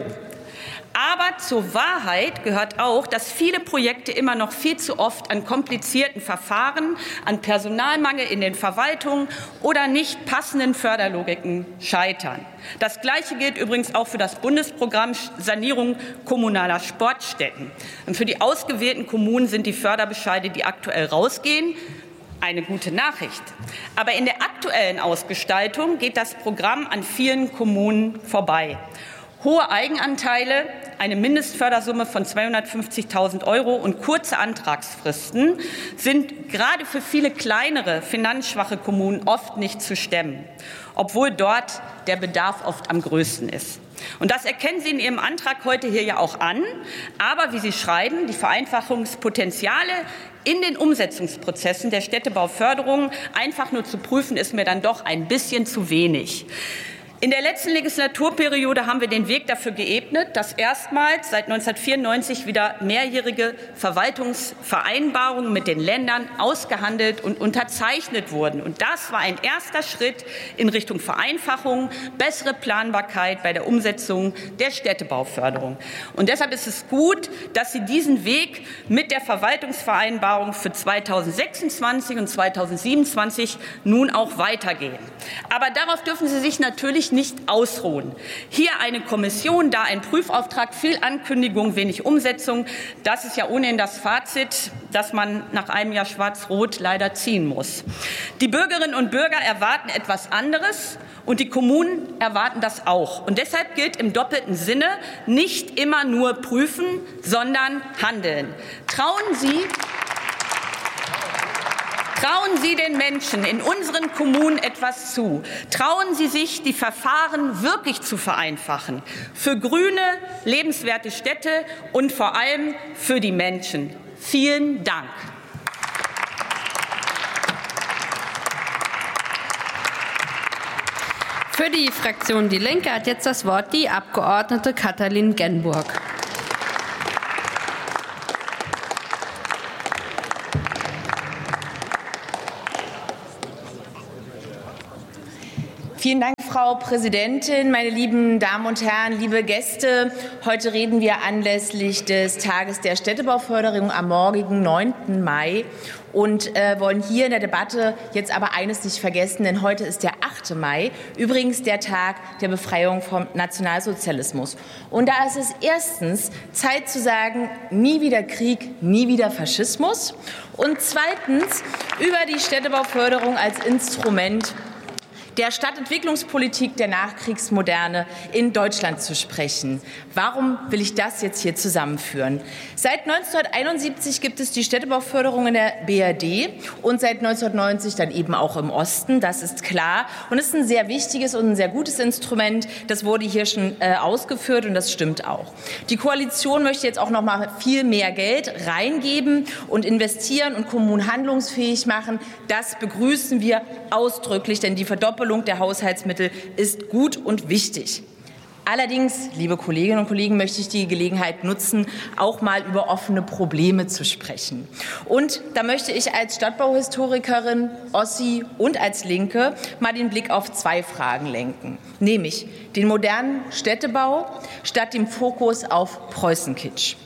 Aber zur Wahrheit gehört auch, dass viele Projekte immer noch viel zu oft an komplizierten Verfahren, an Personalmangel in den Verwaltungen oder nicht passenden Förderlogiken scheitern. Das Gleiche gilt übrigens auch für das Bundesprogramm Sanierung kommunaler Sportstätten. Und für die ausgewählten Kommunen sind die Förderbescheide, die aktuell rausgehen, eine gute Nachricht. Aber in der aktuellen Ausgestaltung geht das Programm an vielen Kommunen vorbei. Hohe Eigenanteile, eine Mindestfördersumme von zweihundertfünfzigtausend Euro und kurze Antragsfristen sind gerade für viele kleinere, finanzschwache Kommunen oft nicht zu stemmen, obwohl dort der Bedarf oft am größten ist. Und das erkennen Sie in Ihrem Antrag heute hier ja auch an. Aber wie Sie schreiben, die Vereinfachungspotenziale in den Umsetzungsprozessen der Städtebauförderung einfach nur zu prüfen, ist mir dann doch ein bisschen zu wenig. In der letzten Legislaturperiode haben wir den Weg dafür geebnet, dass erstmals seit neunzehnhundertvierundneunzig wieder mehrjährige Verwaltungsvereinbarungen mit den Ländern ausgehandelt und unterzeichnet wurden. Und das war ein erster Schritt in Richtung Vereinfachung, bessere Planbarkeit bei der Umsetzung der Städtebauförderung. Und deshalb ist es gut, dass Sie diesen Weg mit der Verwaltungsvereinbarung für zweitausendsechsundzwanzig und zweitausendsiebenundzwanzig nun auch weitergehen. Aber darauf dürfen Sie sich natürlich nicht ausruhen. Hier eine Kommission, da ein Prüfauftrag, viel Ankündigung, wenig Umsetzung. Das ist ja ohnehin das Fazit, das man nach einem Jahr Schwarz-Rot leider ziehen muss. Die Bürgerinnen und Bürger erwarten etwas anderes und die Kommunen erwarten das auch. Und deshalb gilt im doppelten Sinne, nicht immer nur prüfen, sondern handeln. Trauen Sie Trauen Sie den Menschen in unseren Kommunen etwas zu. Trauen Sie sich, die Verfahren wirklich zu vereinfachen. Für grüne, lebenswerte Städte und vor allem für die Menschen. Vielen Dank. Für die Fraktion Die Linke hat jetzt das Wort die Abgeordnete Katalin Genburg. Vielen Dank, Frau Präsidentin, meine lieben Damen und Herren, liebe Gäste. Heute reden wir anlässlich des Tages der Städtebauförderung am morgigen neunten Mai und äh, wollen hier in der Debatte jetzt aber eines nicht vergessen, denn heute ist der achte Mai, übrigens der Tag der Befreiung vom Nationalsozialismus. Und da ist es erstens Zeit zu sagen, nie wieder Krieg, nie wieder Faschismus. Und zweitens über die Städtebauförderung als Instrument der Stadtentwicklungspolitik der Nachkriegsmoderne in Deutschland zu sprechen. Warum will ich das jetzt hier zusammenführen? Seit neunzehnhunderteinundsiebzig gibt es die Städtebauförderung in der B R D und seit neunzehnhundertneunzig dann eben auch im Osten. Das ist klar. Und es ist ein sehr wichtiges und ein sehr gutes Instrument. Das wurde hier schon äh, ausgeführt und das stimmt auch. Die Koalition möchte jetzt auch noch mal viel mehr Geld reingeben und investieren und Kommunen handlungsfähig machen. Das begrüßen wir ausdrücklich, denn die Verdoppelung der Haushaltsmittel ist gut und wichtig. Allerdings, liebe Kolleginnen und Kollegen, möchte ich die Gelegenheit nutzen, auch mal über offene Probleme zu sprechen. Und da möchte ich als Stadtbauhistorikerin, Ossi und als Linke mal den Blick auf zwei Fragen lenken, nämlich den modernen Städtebau statt dem Fokus auf Preußenkitsch.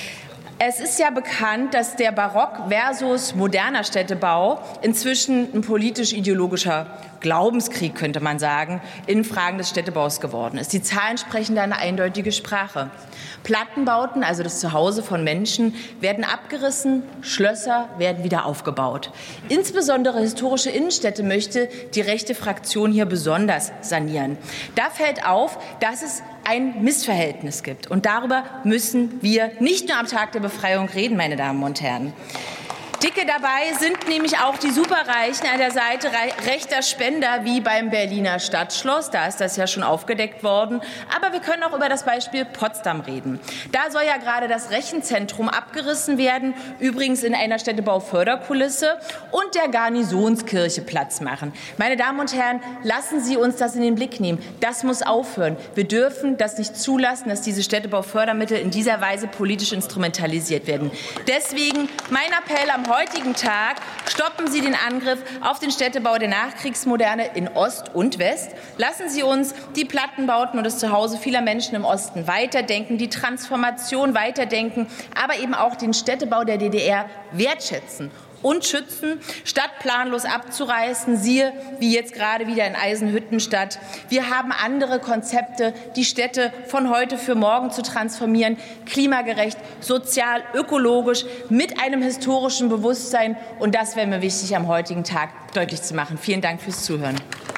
Es ist ja bekannt, dass der Barock versus moderner Städtebau inzwischen ein politisch-ideologischer Glaubenskrieg, könnte man sagen, in Fragen des Städtebaus geworden ist. Die Zahlen sprechen da eine eindeutige Sprache. Plattenbauten, also das Zuhause von Menschen, werden abgerissen, Schlösser werden wieder aufgebaut. Insbesondere historische Innenstädte möchte die rechte Fraktion hier besonders sanieren. Da fällt auf, dass es ein Missverhältnis gibt. Und darüber müssen wir nicht nur am Tag der Befreiung reden, meine Damen und Herren. Dicke dabei sind nämlich auch die Superreichen an der Seite rechter Spender wie beim Berliner Stadtschloss. Da ist das ja schon aufgedeckt worden. Aber wir können auch über das Beispiel Potsdam reden. Da soll ja gerade das Rechenzentrum abgerissen werden, übrigens in einer Städtebauförderkulisse, und der Garnisonskirche Platz machen. Meine Damen und Herren, lassen Sie uns das in den Blick nehmen. Das muss aufhören. Wir dürfen das nicht zulassen, dass diese Städtebaufördermittel in dieser Weise politisch instrumentalisiert werden. Deswegen mein Appell am heutigen Tag: Stoppen Sie den Angriff auf den Städtebau der Nachkriegsmoderne in Ost und West. Lassen Sie uns die Plattenbauten und das Zuhause vieler Menschen im Osten weiterdenken, die Transformation weiterdenken, aber eben auch den Städtebau der D D R wertschätzen und schützen, statt planlos abzureißen, siehe wie jetzt gerade wieder in Eisenhüttenstadt. Wir haben andere Konzepte, die Städte von heute für morgen zu transformieren, klimagerecht, sozial, ökologisch, mit einem historischen Bewusstsein. Und das wäre mir wichtig, am heutigen Tag deutlich zu machen. Vielen Dank fürs Zuhören.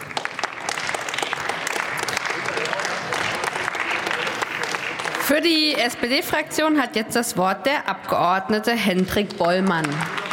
Für die S P D-Fraktion hat jetzt das Wort der Abgeordnete Hendrik Bollmann.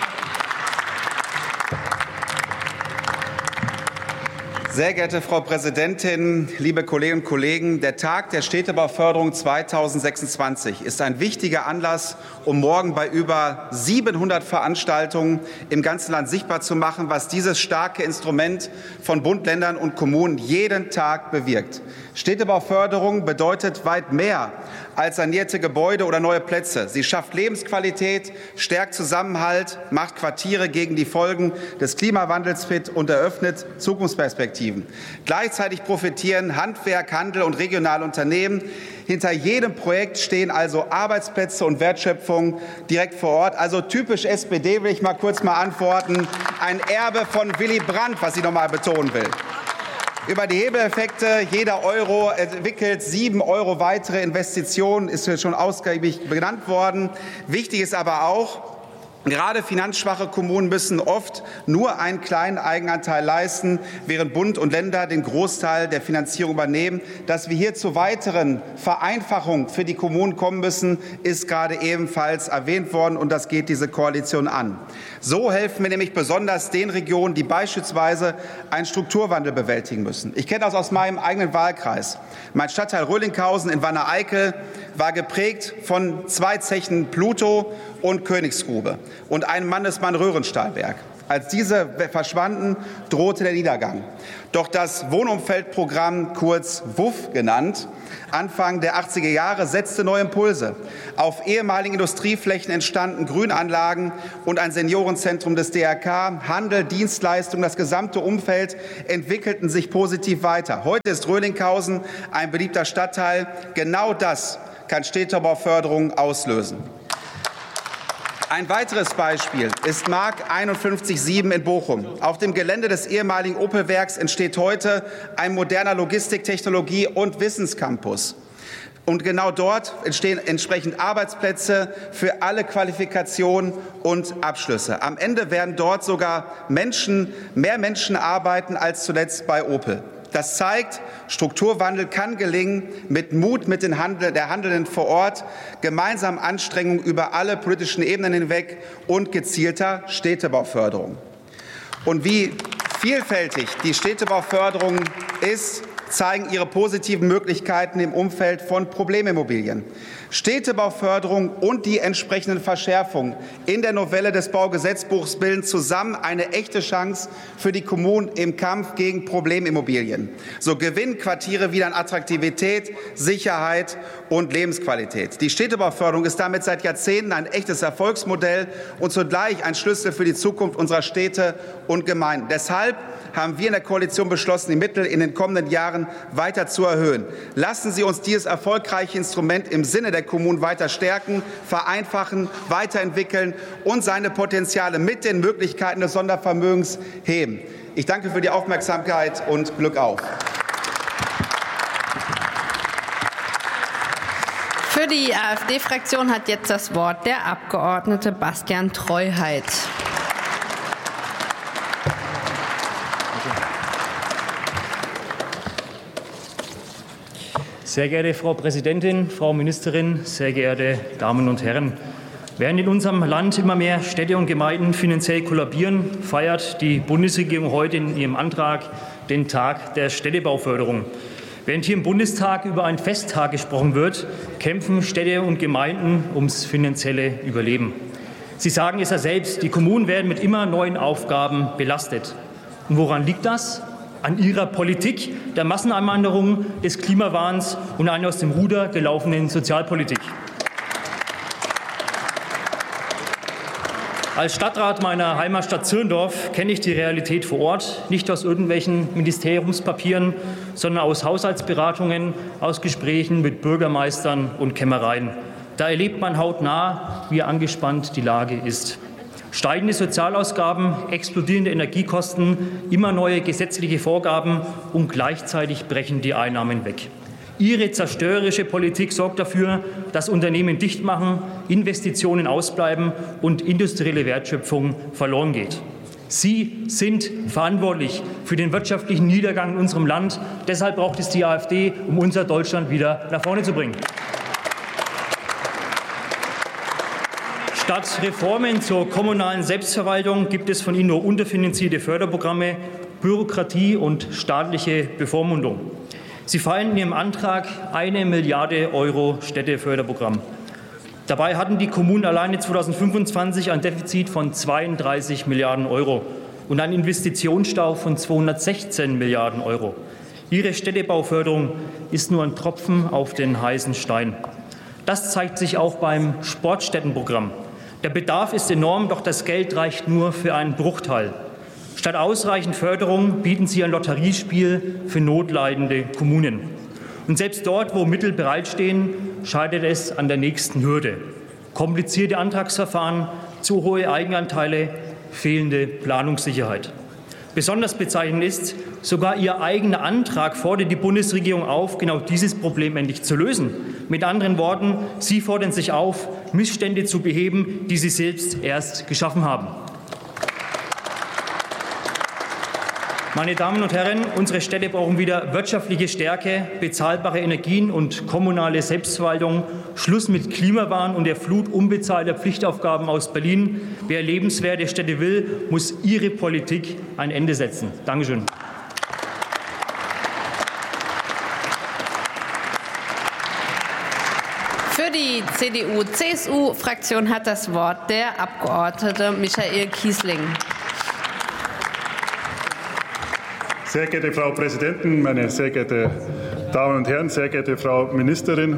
Sehr geehrte Frau Präsidentin, liebe Kolleginnen und Kollegen! Der Tag der Städtebauförderung zweitausendsechsundzwanzig ist ein wichtiger Anlass, um morgen bei über siebenhundert Veranstaltungen im ganzen Land sichtbar zu machen, was dieses starke Instrument von Bund, Ländern und Kommunen jeden Tag bewirkt. Städtebauförderung bedeutet weit mehr als sanierte Gebäude oder neue Plätze. Sie schafft Lebensqualität, stärkt Zusammenhalt, macht Quartiere gegen die Folgen des Klimawandels fit und eröffnet Zukunftsperspektiven. Gleichzeitig profitieren Handwerk, Handel und regionale Unternehmen. Hinter jedem Projekt stehen also Arbeitsplätze und Wertschöpfung direkt vor Ort. Also typisch S P D, will ich mal kurz mal antworten. Ein Erbe von Willy Brandt, was ich noch mal betonen will. Über die Hebeleffekte, jeder Euro entwickelt sieben Euro weitere Investitionen, ist schon ausgiebig benannt worden. Wichtig ist aber auch, Gerade finanzschwache Kommunen müssen oft nur einen kleinen Eigenanteil leisten, während Bund und Länder den Großteil der Finanzierung übernehmen. Dass wir hier zu weiteren Vereinfachungen für die Kommunen kommen müssen, ist gerade ebenfalls erwähnt worden, und das geht diese Koalition an. So helfen wir nämlich besonders den Regionen, die beispielsweise einen Strukturwandel bewältigen müssen. Ich kenne das aus meinem eigenen Wahlkreis. Mein Stadtteil Röhlinghausen in Wanne-Eickel war geprägt von zwei Zechen Pluto und Königsgrube und einem Mannesmann-Röhrenstahlwerk. Als diese verschwanden, drohte der Niedergang. Doch das Wohnumfeldprogramm, kurz W U F genannt, Anfang der achtziger Jahre setzte neue Impulse. Auf ehemaligen Industrieflächen entstanden Grünanlagen und ein Seniorenzentrum des D R K. Handel, Dienstleistungen, das gesamte Umfeld entwickelten sich positiv weiter. Heute ist Röhlinghausen ein beliebter Stadtteil. Genau das kann Städtebauförderung auslösen. Ein weiteres Beispiel ist Mark einundfünfzig sieben in Bochum. Auf dem Gelände des ehemaligen Opel-Werks entsteht heute ein moderner Logistiktechnologie- und Wissenscampus. Und genau dort entstehen entsprechend Arbeitsplätze für alle Qualifikationen und Abschlüsse. Am Ende werden dort sogar Menschen, mehr Menschen arbeiten als zuletzt bei Opel. Das zeigt, Strukturwandel kann gelingen mit Mut mit den Handel, der Handelnden vor Ort, gemeinsamen Anstrengungen über alle politischen Ebenen hinweg und gezielter Städtebauförderung. Und wie vielfältig die Städtebauförderung ist, zeigen ihre positiven Möglichkeiten im Umfeld von Problemimmobilien. Städtebauförderung und die entsprechenden Verschärfungen in der Novelle des Baugesetzbuchs bilden zusammen eine echte Chance für die Kommunen im Kampf gegen Problemimmobilien. So gewinnen Quartiere wieder an Attraktivität, Sicherheit und Lebensqualität. Die Städtebauförderung ist damit seit Jahrzehnten ein echtes Erfolgsmodell und zugleich ein Schlüssel für die Zukunft unserer Städte und Gemeinden. Deshalb haben wir in der Koalition beschlossen, die Mittel in den kommenden Jahren weiter zu erhöhen. Lassen Sie uns dieses erfolgreiche Instrument im Sinne der Kommunen weiter stärken, vereinfachen, weiterentwickeln und seine Potenziale mit den Möglichkeiten des Sondervermögens heben. Ich danke für die Aufmerksamkeit und Glück auf. Für die AfD-Fraktion hat jetzt das Wort der Abgeordnete Bastian Treuheit. Sehr geehrte Frau Präsidentin, Frau Ministerin, sehr geehrte Damen und Herren! Während in unserem Land immer mehr Städte und Gemeinden finanziell kollabieren, feiert die Bundesregierung heute in ihrem Antrag den Tag der Städtebauförderung. Während hier im Bundestag über einen Festtag gesprochen wird, kämpfen Städte und Gemeinden ums finanzielle Überleben. Sie sagen es ja selbst, die Kommunen werden mit immer neuen Aufgaben belastet. Und woran liegt das? An ihrer Politik, der Masseneinwanderung, des Klimawahns und einer aus dem Ruder gelaufenen Sozialpolitik. Als Stadtrat meiner Heimatstadt Zirndorf kenne ich die Realität vor Ort, nicht aus irgendwelchen Ministeriumspapieren, sondern aus Haushaltsberatungen, aus Gesprächen mit Bürgermeistern und Kämmereien. Da erlebt man hautnah, wie angespannt die Lage ist. Steigende Sozialausgaben, explodierende Energiekosten, immer neue gesetzliche Vorgaben und gleichzeitig brechen die Einnahmen weg. Ihre zerstörerische Politik sorgt dafür, dass Unternehmen dicht machen, Investitionen ausbleiben und industrielle Wertschöpfung verloren geht. Sie sind verantwortlich für den wirtschaftlichen Niedergang in unserem Land. Deshalb braucht es die AfD, um unser Deutschland wieder nach vorne zu bringen. Statt Reformen zur kommunalen Selbstverwaltung gibt es von Ihnen nur unterfinanzierte Förderprogramme, Bürokratie und staatliche Bevormundung. Sie fallen in Ihrem Antrag eine Milliarde Euro Städteförderprogramm. Dabei hatten die Kommunen alleine zweitausendfünfundzwanzig ein Defizit von zweiunddreißig Milliarden Euro und einen Investitionsstau von zweihundertsechzehn Milliarden Euro. Ihre Städtebauförderung ist nur ein Tropfen auf den heißen Stein. Das zeigt sich auch beim Sportstättenprogramm. Der Bedarf ist enorm, doch das Geld reicht nur für einen Bruchteil. Statt ausreichend Förderung bieten Sie ein Lotteriespiel für notleidende Kommunen. Und selbst dort, wo Mittel bereitstehen, scheitert es an der nächsten Hürde. Komplizierte Antragsverfahren, zu hohe Eigenanteile, fehlende Planungssicherheit. Besonders bezeichnend ist, Sogar Ihr eigener Antrag fordert die Bundesregierung auf, genau dieses Problem endlich zu lösen. Mit anderen Worten, Sie fordern sich auf, Missstände zu beheben, die Sie selbst erst geschaffen haben. Meine Damen und Herren, unsere Städte brauchen wieder wirtschaftliche Stärke, bezahlbare Energien und kommunale Selbstverwaltung. Schluss mit Klimawahn und der Flut unbezahlter Pflichtaufgaben aus Berlin. Wer lebenswerte Städte will, muss Ihre Politik ein Ende setzen. Dankeschön. Für die C D U C S U-Fraktion hat das Wort der Abgeordnete Michael Kiesling. Sehr geehrte Frau Präsidentin, meine sehr geehrten Damen und Herren, sehr geehrte Frau Ministerin!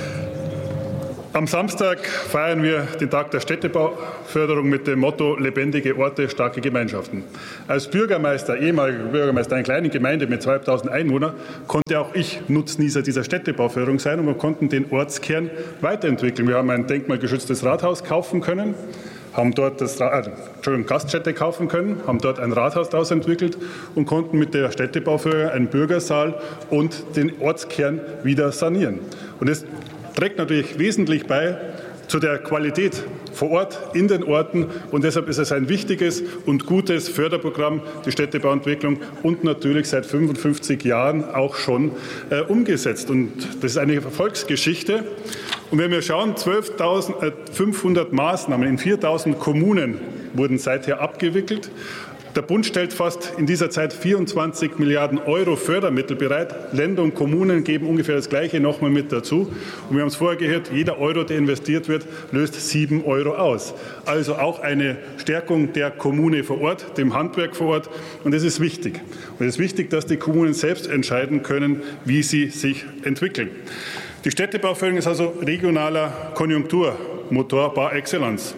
Am Samstag feiern wir den Tag der Städtebauförderung mit dem Motto Lebendige Orte, starke Gemeinschaften. Als Bürgermeister, ehemaliger Bürgermeister einer kleinen Gemeinde mit zweitausend Einwohnern, konnte auch ich Nutznießer dieser Städtebauförderung sein, und wir konnten den Ortskern weiterentwickeln. Wir haben ein denkmalgeschütztes Rathaus kaufen können, haben dort das äh, Entschuldigung, Gaststätte kaufen können, haben dort ein Rathaus daraus entwickelt und konnten mit der Städtebauförderung einen Bürgersaal und den Ortskern wieder sanieren. Und das trägt natürlich wesentlich bei zu der Qualität vor Ort in den Orten, und deshalb ist es ein wichtiges und gutes Förderprogramm, die Städtebauentwicklung, und natürlich seit fünfundfünfzig Jahren auch schon äh, umgesetzt. Und das ist eine Erfolgsgeschichte. Und wenn wir schauen, zwölftausendfünfhundert Maßnahmen in viertausend Kommunen wurden seither abgewickelt. Der Bund stellt fast in dieser Zeit vierundzwanzig Milliarden Euro Fördermittel bereit. Länder und Kommunen geben ungefähr das Gleiche noch mal mit dazu. Und wir haben es vorher gehört, jeder Euro, der investiert wird, löst sieben Euro aus. Also auch eine Stärkung der Kommune vor Ort, dem Handwerk vor Ort. Und das ist wichtig. Und es ist wichtig, dass die Kommunen selbst entscheiden können, wie sie sich entwickeln. Die Städtebauförderung ist also regionaler Konjunkturmotor par excellence.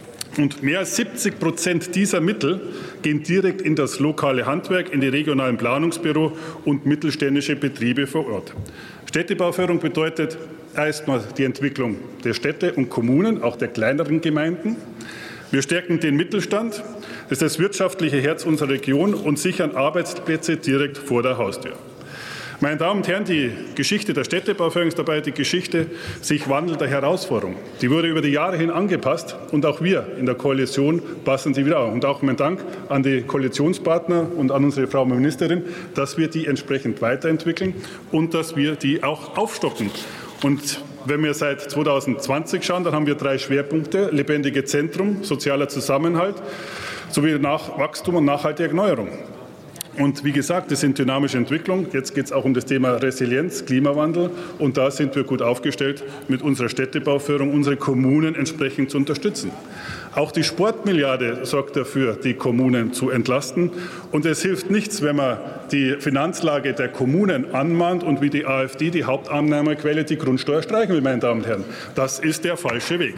Und mehr als siebzig Prozent dieser Mittel gehen direkt in das lokale Handwerk, in die regionalen Planungsbüros und mittelständische Betriebe vor Ort. Städtebauförderung bedeutet erstmal die Entwicklung der Städte und Kommunen, auch der kleineren Gemeinden. Wir stärken den Mittelstand, das ist das wirtschaftliche Herz unserer Region, und sichern Arbeitsplätze direkt vor der Haustür. Meine Damen und Herren, die Geschichte der Städtebauförderung ist dabei die Geschichte sich wandelnder Herausforderungen. Die wurde über die Jahre hin angepasst, und auch wir in der Koalition passen sie wieder an. Und auch mein Dank an die Koalitionspartner und an unsere Frau Ministerin, dass wir die entsprechend weiterentwickeln und dass wir die auch aufstocken. Und wenn wir seit zweitausendzwanzig schauen, dann haben wir drei Schwerpunkte: lebendige Zentrum, sozialer Zusammenhalt sowie Nach- Wachstum und nachhaltige Erneuerung. Und wie gesagt, das sind dynamische Entwicklungen. Jetzt geht es auch um das Thema Resilienz, Klimawandel. Und da sind wir gut aufgestellt, mit unserer Städtebauförderung unsere Kommunen entsprechend zu unterstützen. Auch die Sportmilliarde sorgt dafür, die Kommunen zu entlasten. Und es hilft nichts, wenn man die Finanzlage der Kommunen anmahnt und wie die AfD die Haupteinnahmequelle die Grundsteuer streichen will, meine Damen und Herren. Das ist der falsche Weg.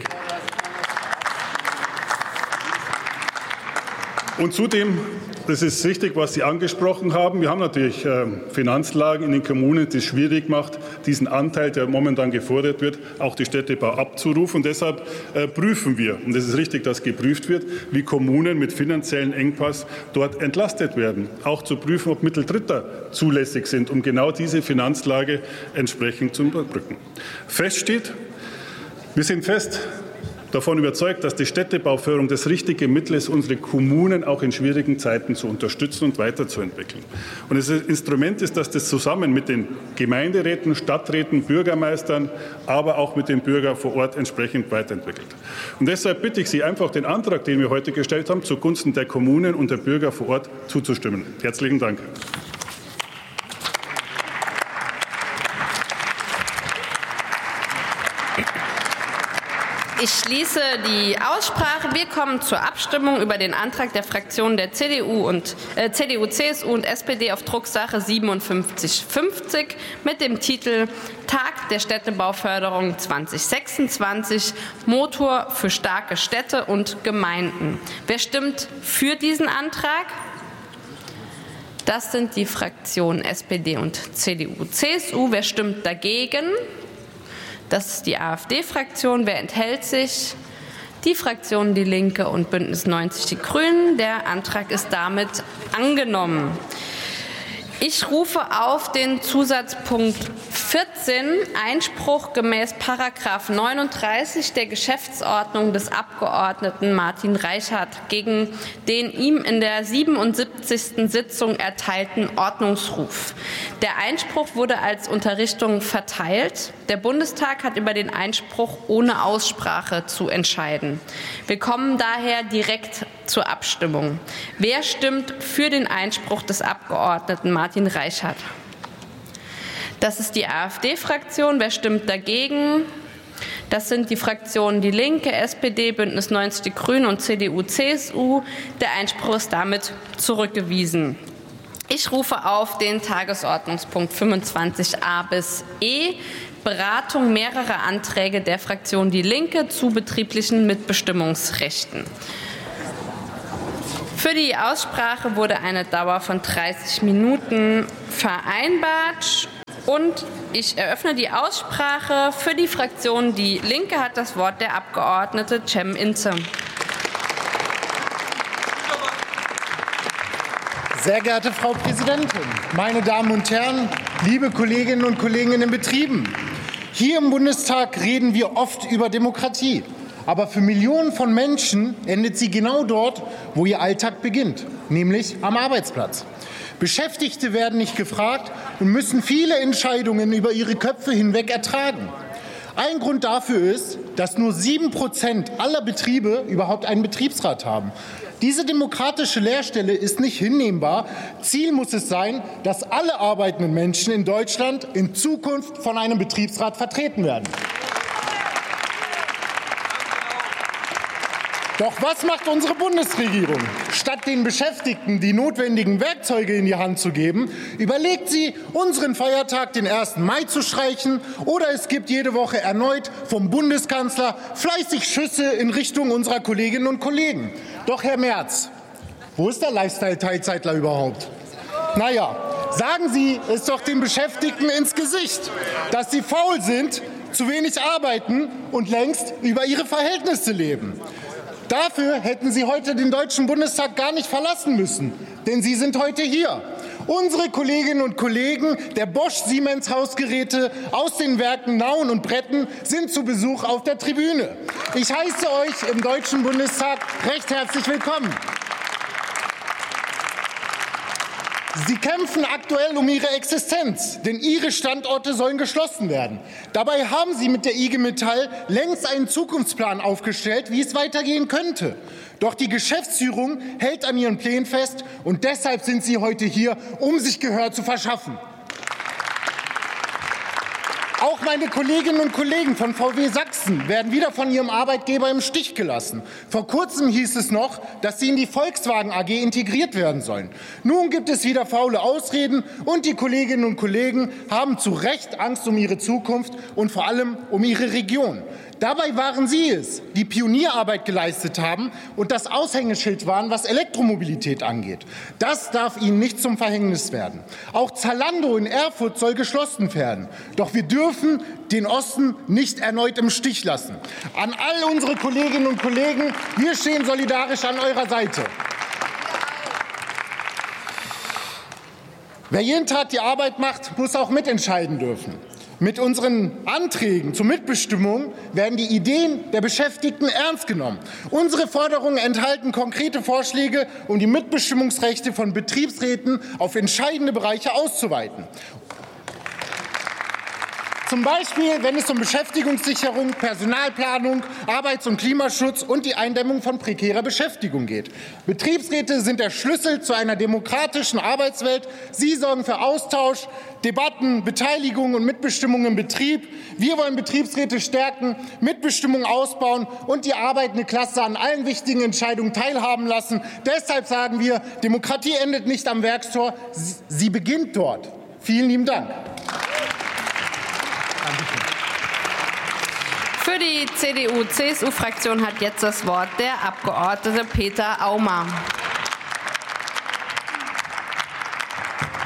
Und zudem, das ist richtig, was Sie angesprochen haben, wir haben natürlich äh, Finanzlagen in den Kommunen, die es schwierig macht, diesen Anteil, der momentan gefordert wird, auch die Städtebau abzurufen. Und deshalb äh, prüfen wir, und es ist richtig, dass geprüft wird, wie Kommunen mit finanziellen Engpass dort entlastet werden. Auch zu prüfen, ob Mittel Dritter zulässig sind, um genau diese Finanzlage entsprechend zu überbrücken. Fest steht, wir sind fest davon überzeugt, dass die Städtebauförderung das richtige Mittel ist, unsere Kommunen auch in schwierigen Zeiten zu unterstützen und weiterzuentwickeln. Und das Instrument ist, dass das zusammen mit den Gemeinderäten, Stadträten, Bürgermeistern, aber auch mit den Bürgern vor Ort entsprechend weiterentwickelt. Und deshalb bitte ich Sie einfach, den Antrag, den wir heute gestellt haben, zugunsten der Kommunen und der Bürger vor Ort zuzustimmen. Herzlichen Dank. Ich schließe die Aussprache. Wir kommen zur Abstimmung über den Antrag der Fraktionen der C D U, und, äh, C D U, C S U und S P D auf Drucksache siebenundfünfzig fünfzig mit dem Titel Tag der Städtebauförderung zweitausendsechsundzwanzig, Motor für starke Städte und Gemeinden. Wer stimmt für diesen Antrag? Das sind die Fraktionen S P D und C D U, C S U. Wer stimmt dagegen? Das ist die AfD-Fraktion. Wer enthält sich? Die Fraktionen Die Linke und Bündnis neunzig Die Grünen. Der Antrag ist damit angenommen. Ich rufe auf den Zusatzpunkt vierzehn, Einspruch gemäß Paragraph neununddreißig der Geschäftsordnung des Abgeordneten Martin Reichert gegen den ihm in der siebenundsiebzigsten Sitzung erteilten Ordnungsruf. Der Einspruch wurde als Unterrichtung verteilt. Der Bundestag hat über den Einspruch ohne Aussprache zu entscheiden. Wir kommen daher direkt zur Abstimmung. Wer stimmt für den Einspruch des Abgeordneten Martin Reichert? Das ist die AfD-Fraktion. Wer stimmt dagegen? Das sind die Fraktionen Die Linke, S P D, Bündnis neunzig Die Grünen und C D U C S U. Der Einspruch ist damit zurückgewiesen. Ich rufe auf den Tagesordnungspunkt fünfundzwanzig a bis E, Beratung mehrerer Anträge der Fraktion Die Linke zu betrieblichen Mitbestimmungsrechten. Für die Aussprache wurde eine Dauer von dreißig Minuten vereinbart. Und ich eröffne die Aussprache. Für die Fraktion Die Linke hat das Wort der Abgeordnete Cem Inze. Sehr geehrte Frau Präsidentin, meine Damen und Herren, liebe Kolleginnen und Kollegen in den Betrieben! Hier im Bundestag reden wir oft über Demokratie. Aber für Millionen von Menschen endet sie genau dort, wo ihr Alltag beginnt, nämlich am Arbeitsplatz. Beschäftigte werden nicht gefragt und müssen viele Entscheidungen über ihre Köpfe hinweg ertragen. Ein Grund dafür ist, dass nur sieben Prozent aller Betriebe überhaupt einen Betriebsrat haben. Diese demokratische Leerstelle ist nicht hinnehmbar. Ziel muss es sein, dass alle arbeitenden Menschen in Deutschland in Zukunft von einem Betriebsrat vertreten werden. Doch was macht unsere Bundesregierung? Statt den Beschäftigten die notwendigen Werkzeuge in die Hand zu geben, überlegt sie, unseren Feiertag, den ersten Mai, zu streichen, oder es gibt jede Woche erneut vom Bundeskanzler fleißig Schüsse in Richtung unserer Kolleginnen und Kollegen. Doch, Herr Merz, wo ist der Lifestyle-Teilzeitler überhaupt? Naja, sagen Sie es doch den Beschäftigten ins Gesicht, dass sie faul sind, zu wenig arbeiten und längst über ihre Verhältnisse leben. Dafür hätten Sie heute den Deutschen Bundestag gar nicht verlassen müssen, denn Sie sind heute hier. Unsere Kolleginnen und Kollegen der Bosch-Siemens-Hausgeräte aus den Werken Nauen und Bretten sind zu Besuch auf der Tribüne. Ich heiße euch im Deutschen Bundestag recht herzlich willkommen. Sie kämpfen aktuell um ihre Existenz, denn ihre Standorte sollen geschlossen werden. Dabei haben Sie mit der I G Metall längst einen Zukunftsplan aufgestellt, wie es weitergehen könnte. Doch die Geschäftsführung hält an ihren Plänen fest, und deshalb sind Sie heute hier, um sich Gehör zu verschaffen. Auch meine Kolleginnen und Kollegen von V W Sachsen werden wieder von ihrem Arbeitgeber im Stich gelassen. Vor kurzem hieß es noch, dass sie in die Volkswagen A G integriert werden sollen. Nun gibt es wieder faule Ausreden, und die Kolleginnen und Kollegen haben zu Recht Angst um ihre Zukunft und vor allem um ihre Region. Dabei waren Sie es, die Pionierarbeit geleistet haben und das Aushängeschild waren, was Elektromobilität angeht. Das darf Ihnen nicht zum Verhängnis werden. Auch Zalando in Erfurt soll geschlossen werden. Doch wir dürfen den Osten nicht erneut im Stich lassen. An all unsere Kolleginnen und Kollegen, wir stehen solidarisch an eurer Seite. Wer jeden Tag die Arbeit macht, muss auch mitentscheiden dürfen. Mit unseren Anträgen zur Mitbestimmung werden die Ideen der Beschäftigten ernst genommen. Unsere Forderungen enthalten konkrete Vorschläge, um die Mitbestimmungsrechte von Betriebsräten auf entscheidende Bereiche auszuweiten. Zum Beispiel, wenn es um Beschäftigungssicherung, Personalplanung, Arbeits- und Klimaschutz und die Eindämmung von prekärer Beschäftigung geht. Betriebsräte sind der Schlüssel zu einer demokratischen Arbeitswelt. Sie sorgen für Austausch, Debatten, Beteiligung und Mitbestimmung im Betrieb. Wir wollen Betriebsräte stärken, Mitbestimmung ausbauen und die arbeitende Klasse an allen wichtigen Entscheidungen teilhaben lassen. Deshalb sagen wir, Demokratie endet nicht am Werkstor, sie beginnt dort. Vielen lieben Dank. Für die C D U C S U-Fraktion hat jetzt das Wort der Abgeordnete Peter Aumer.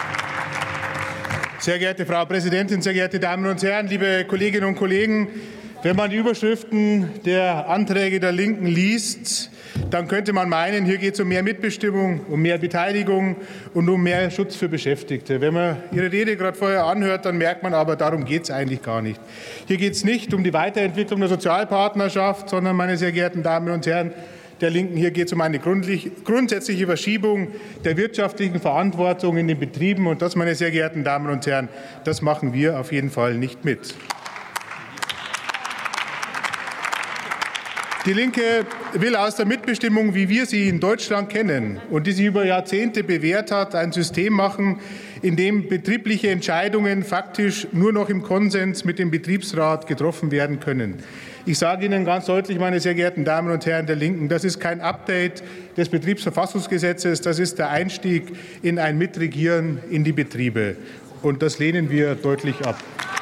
Sehr geehrte Frau Präsidentin, sehr geehrte Damen und Herren, liebe Kolleginnen und Kollegen! Wenn man die Überschriften der Anträge der Linken liest, dann könnte man meinen, hier geht es um mehr Mitbestimmung, um mehr Beteiligung und um mehr Schutz für Beschäftigte. Wenn man Ihre Rede gerade vorher anhört, dann merkt man aber, darum geht es eigentlich gar nicht. Hier geht es nicht um die Weiterentwicklung der Sozialpartnerschaft, sondern, meine sehr geehrten Damen und Herren der Linken, hier geht es um eine grundsätzliche Verschiebung der wirtschaftlichen Verantwortung in den Betrieben. Und das, meine sehr geehrten Damen und Herren, das machen wir auf jeden Fall nicht mit. Die Linke will aus der Mitbestimmung, wie wir sie in Deutschland kennen und die sich über Jahrzehnte bewährt hat, ein System machen, in dem betriebliche Entscheidungen faktisch nur noch im Konsens mit dem Betriebsrat getroffen werden können. Ich sage Ihnen ganz deutlich, meine sehr geehrten Damen und Herren der Linken, das ist kein Update des Betriebsverfassungsgesetzes, das ist der Einstieg in ein Mitregieren in die Betriebe. Und das lehnen wir deutlich ab.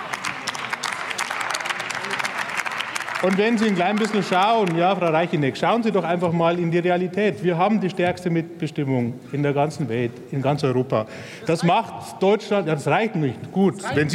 Und wenn Sie ein klein bisschen schauen, ja, Frau Reicheneck, schauen Sie doch einfach mal in die Realität. Wir haben die stärkste Mitbestimmung in der ganzen Welt, in ganz Europa. Das macht Deutschland, ja, das reicht nicht. Gut, wenn Sie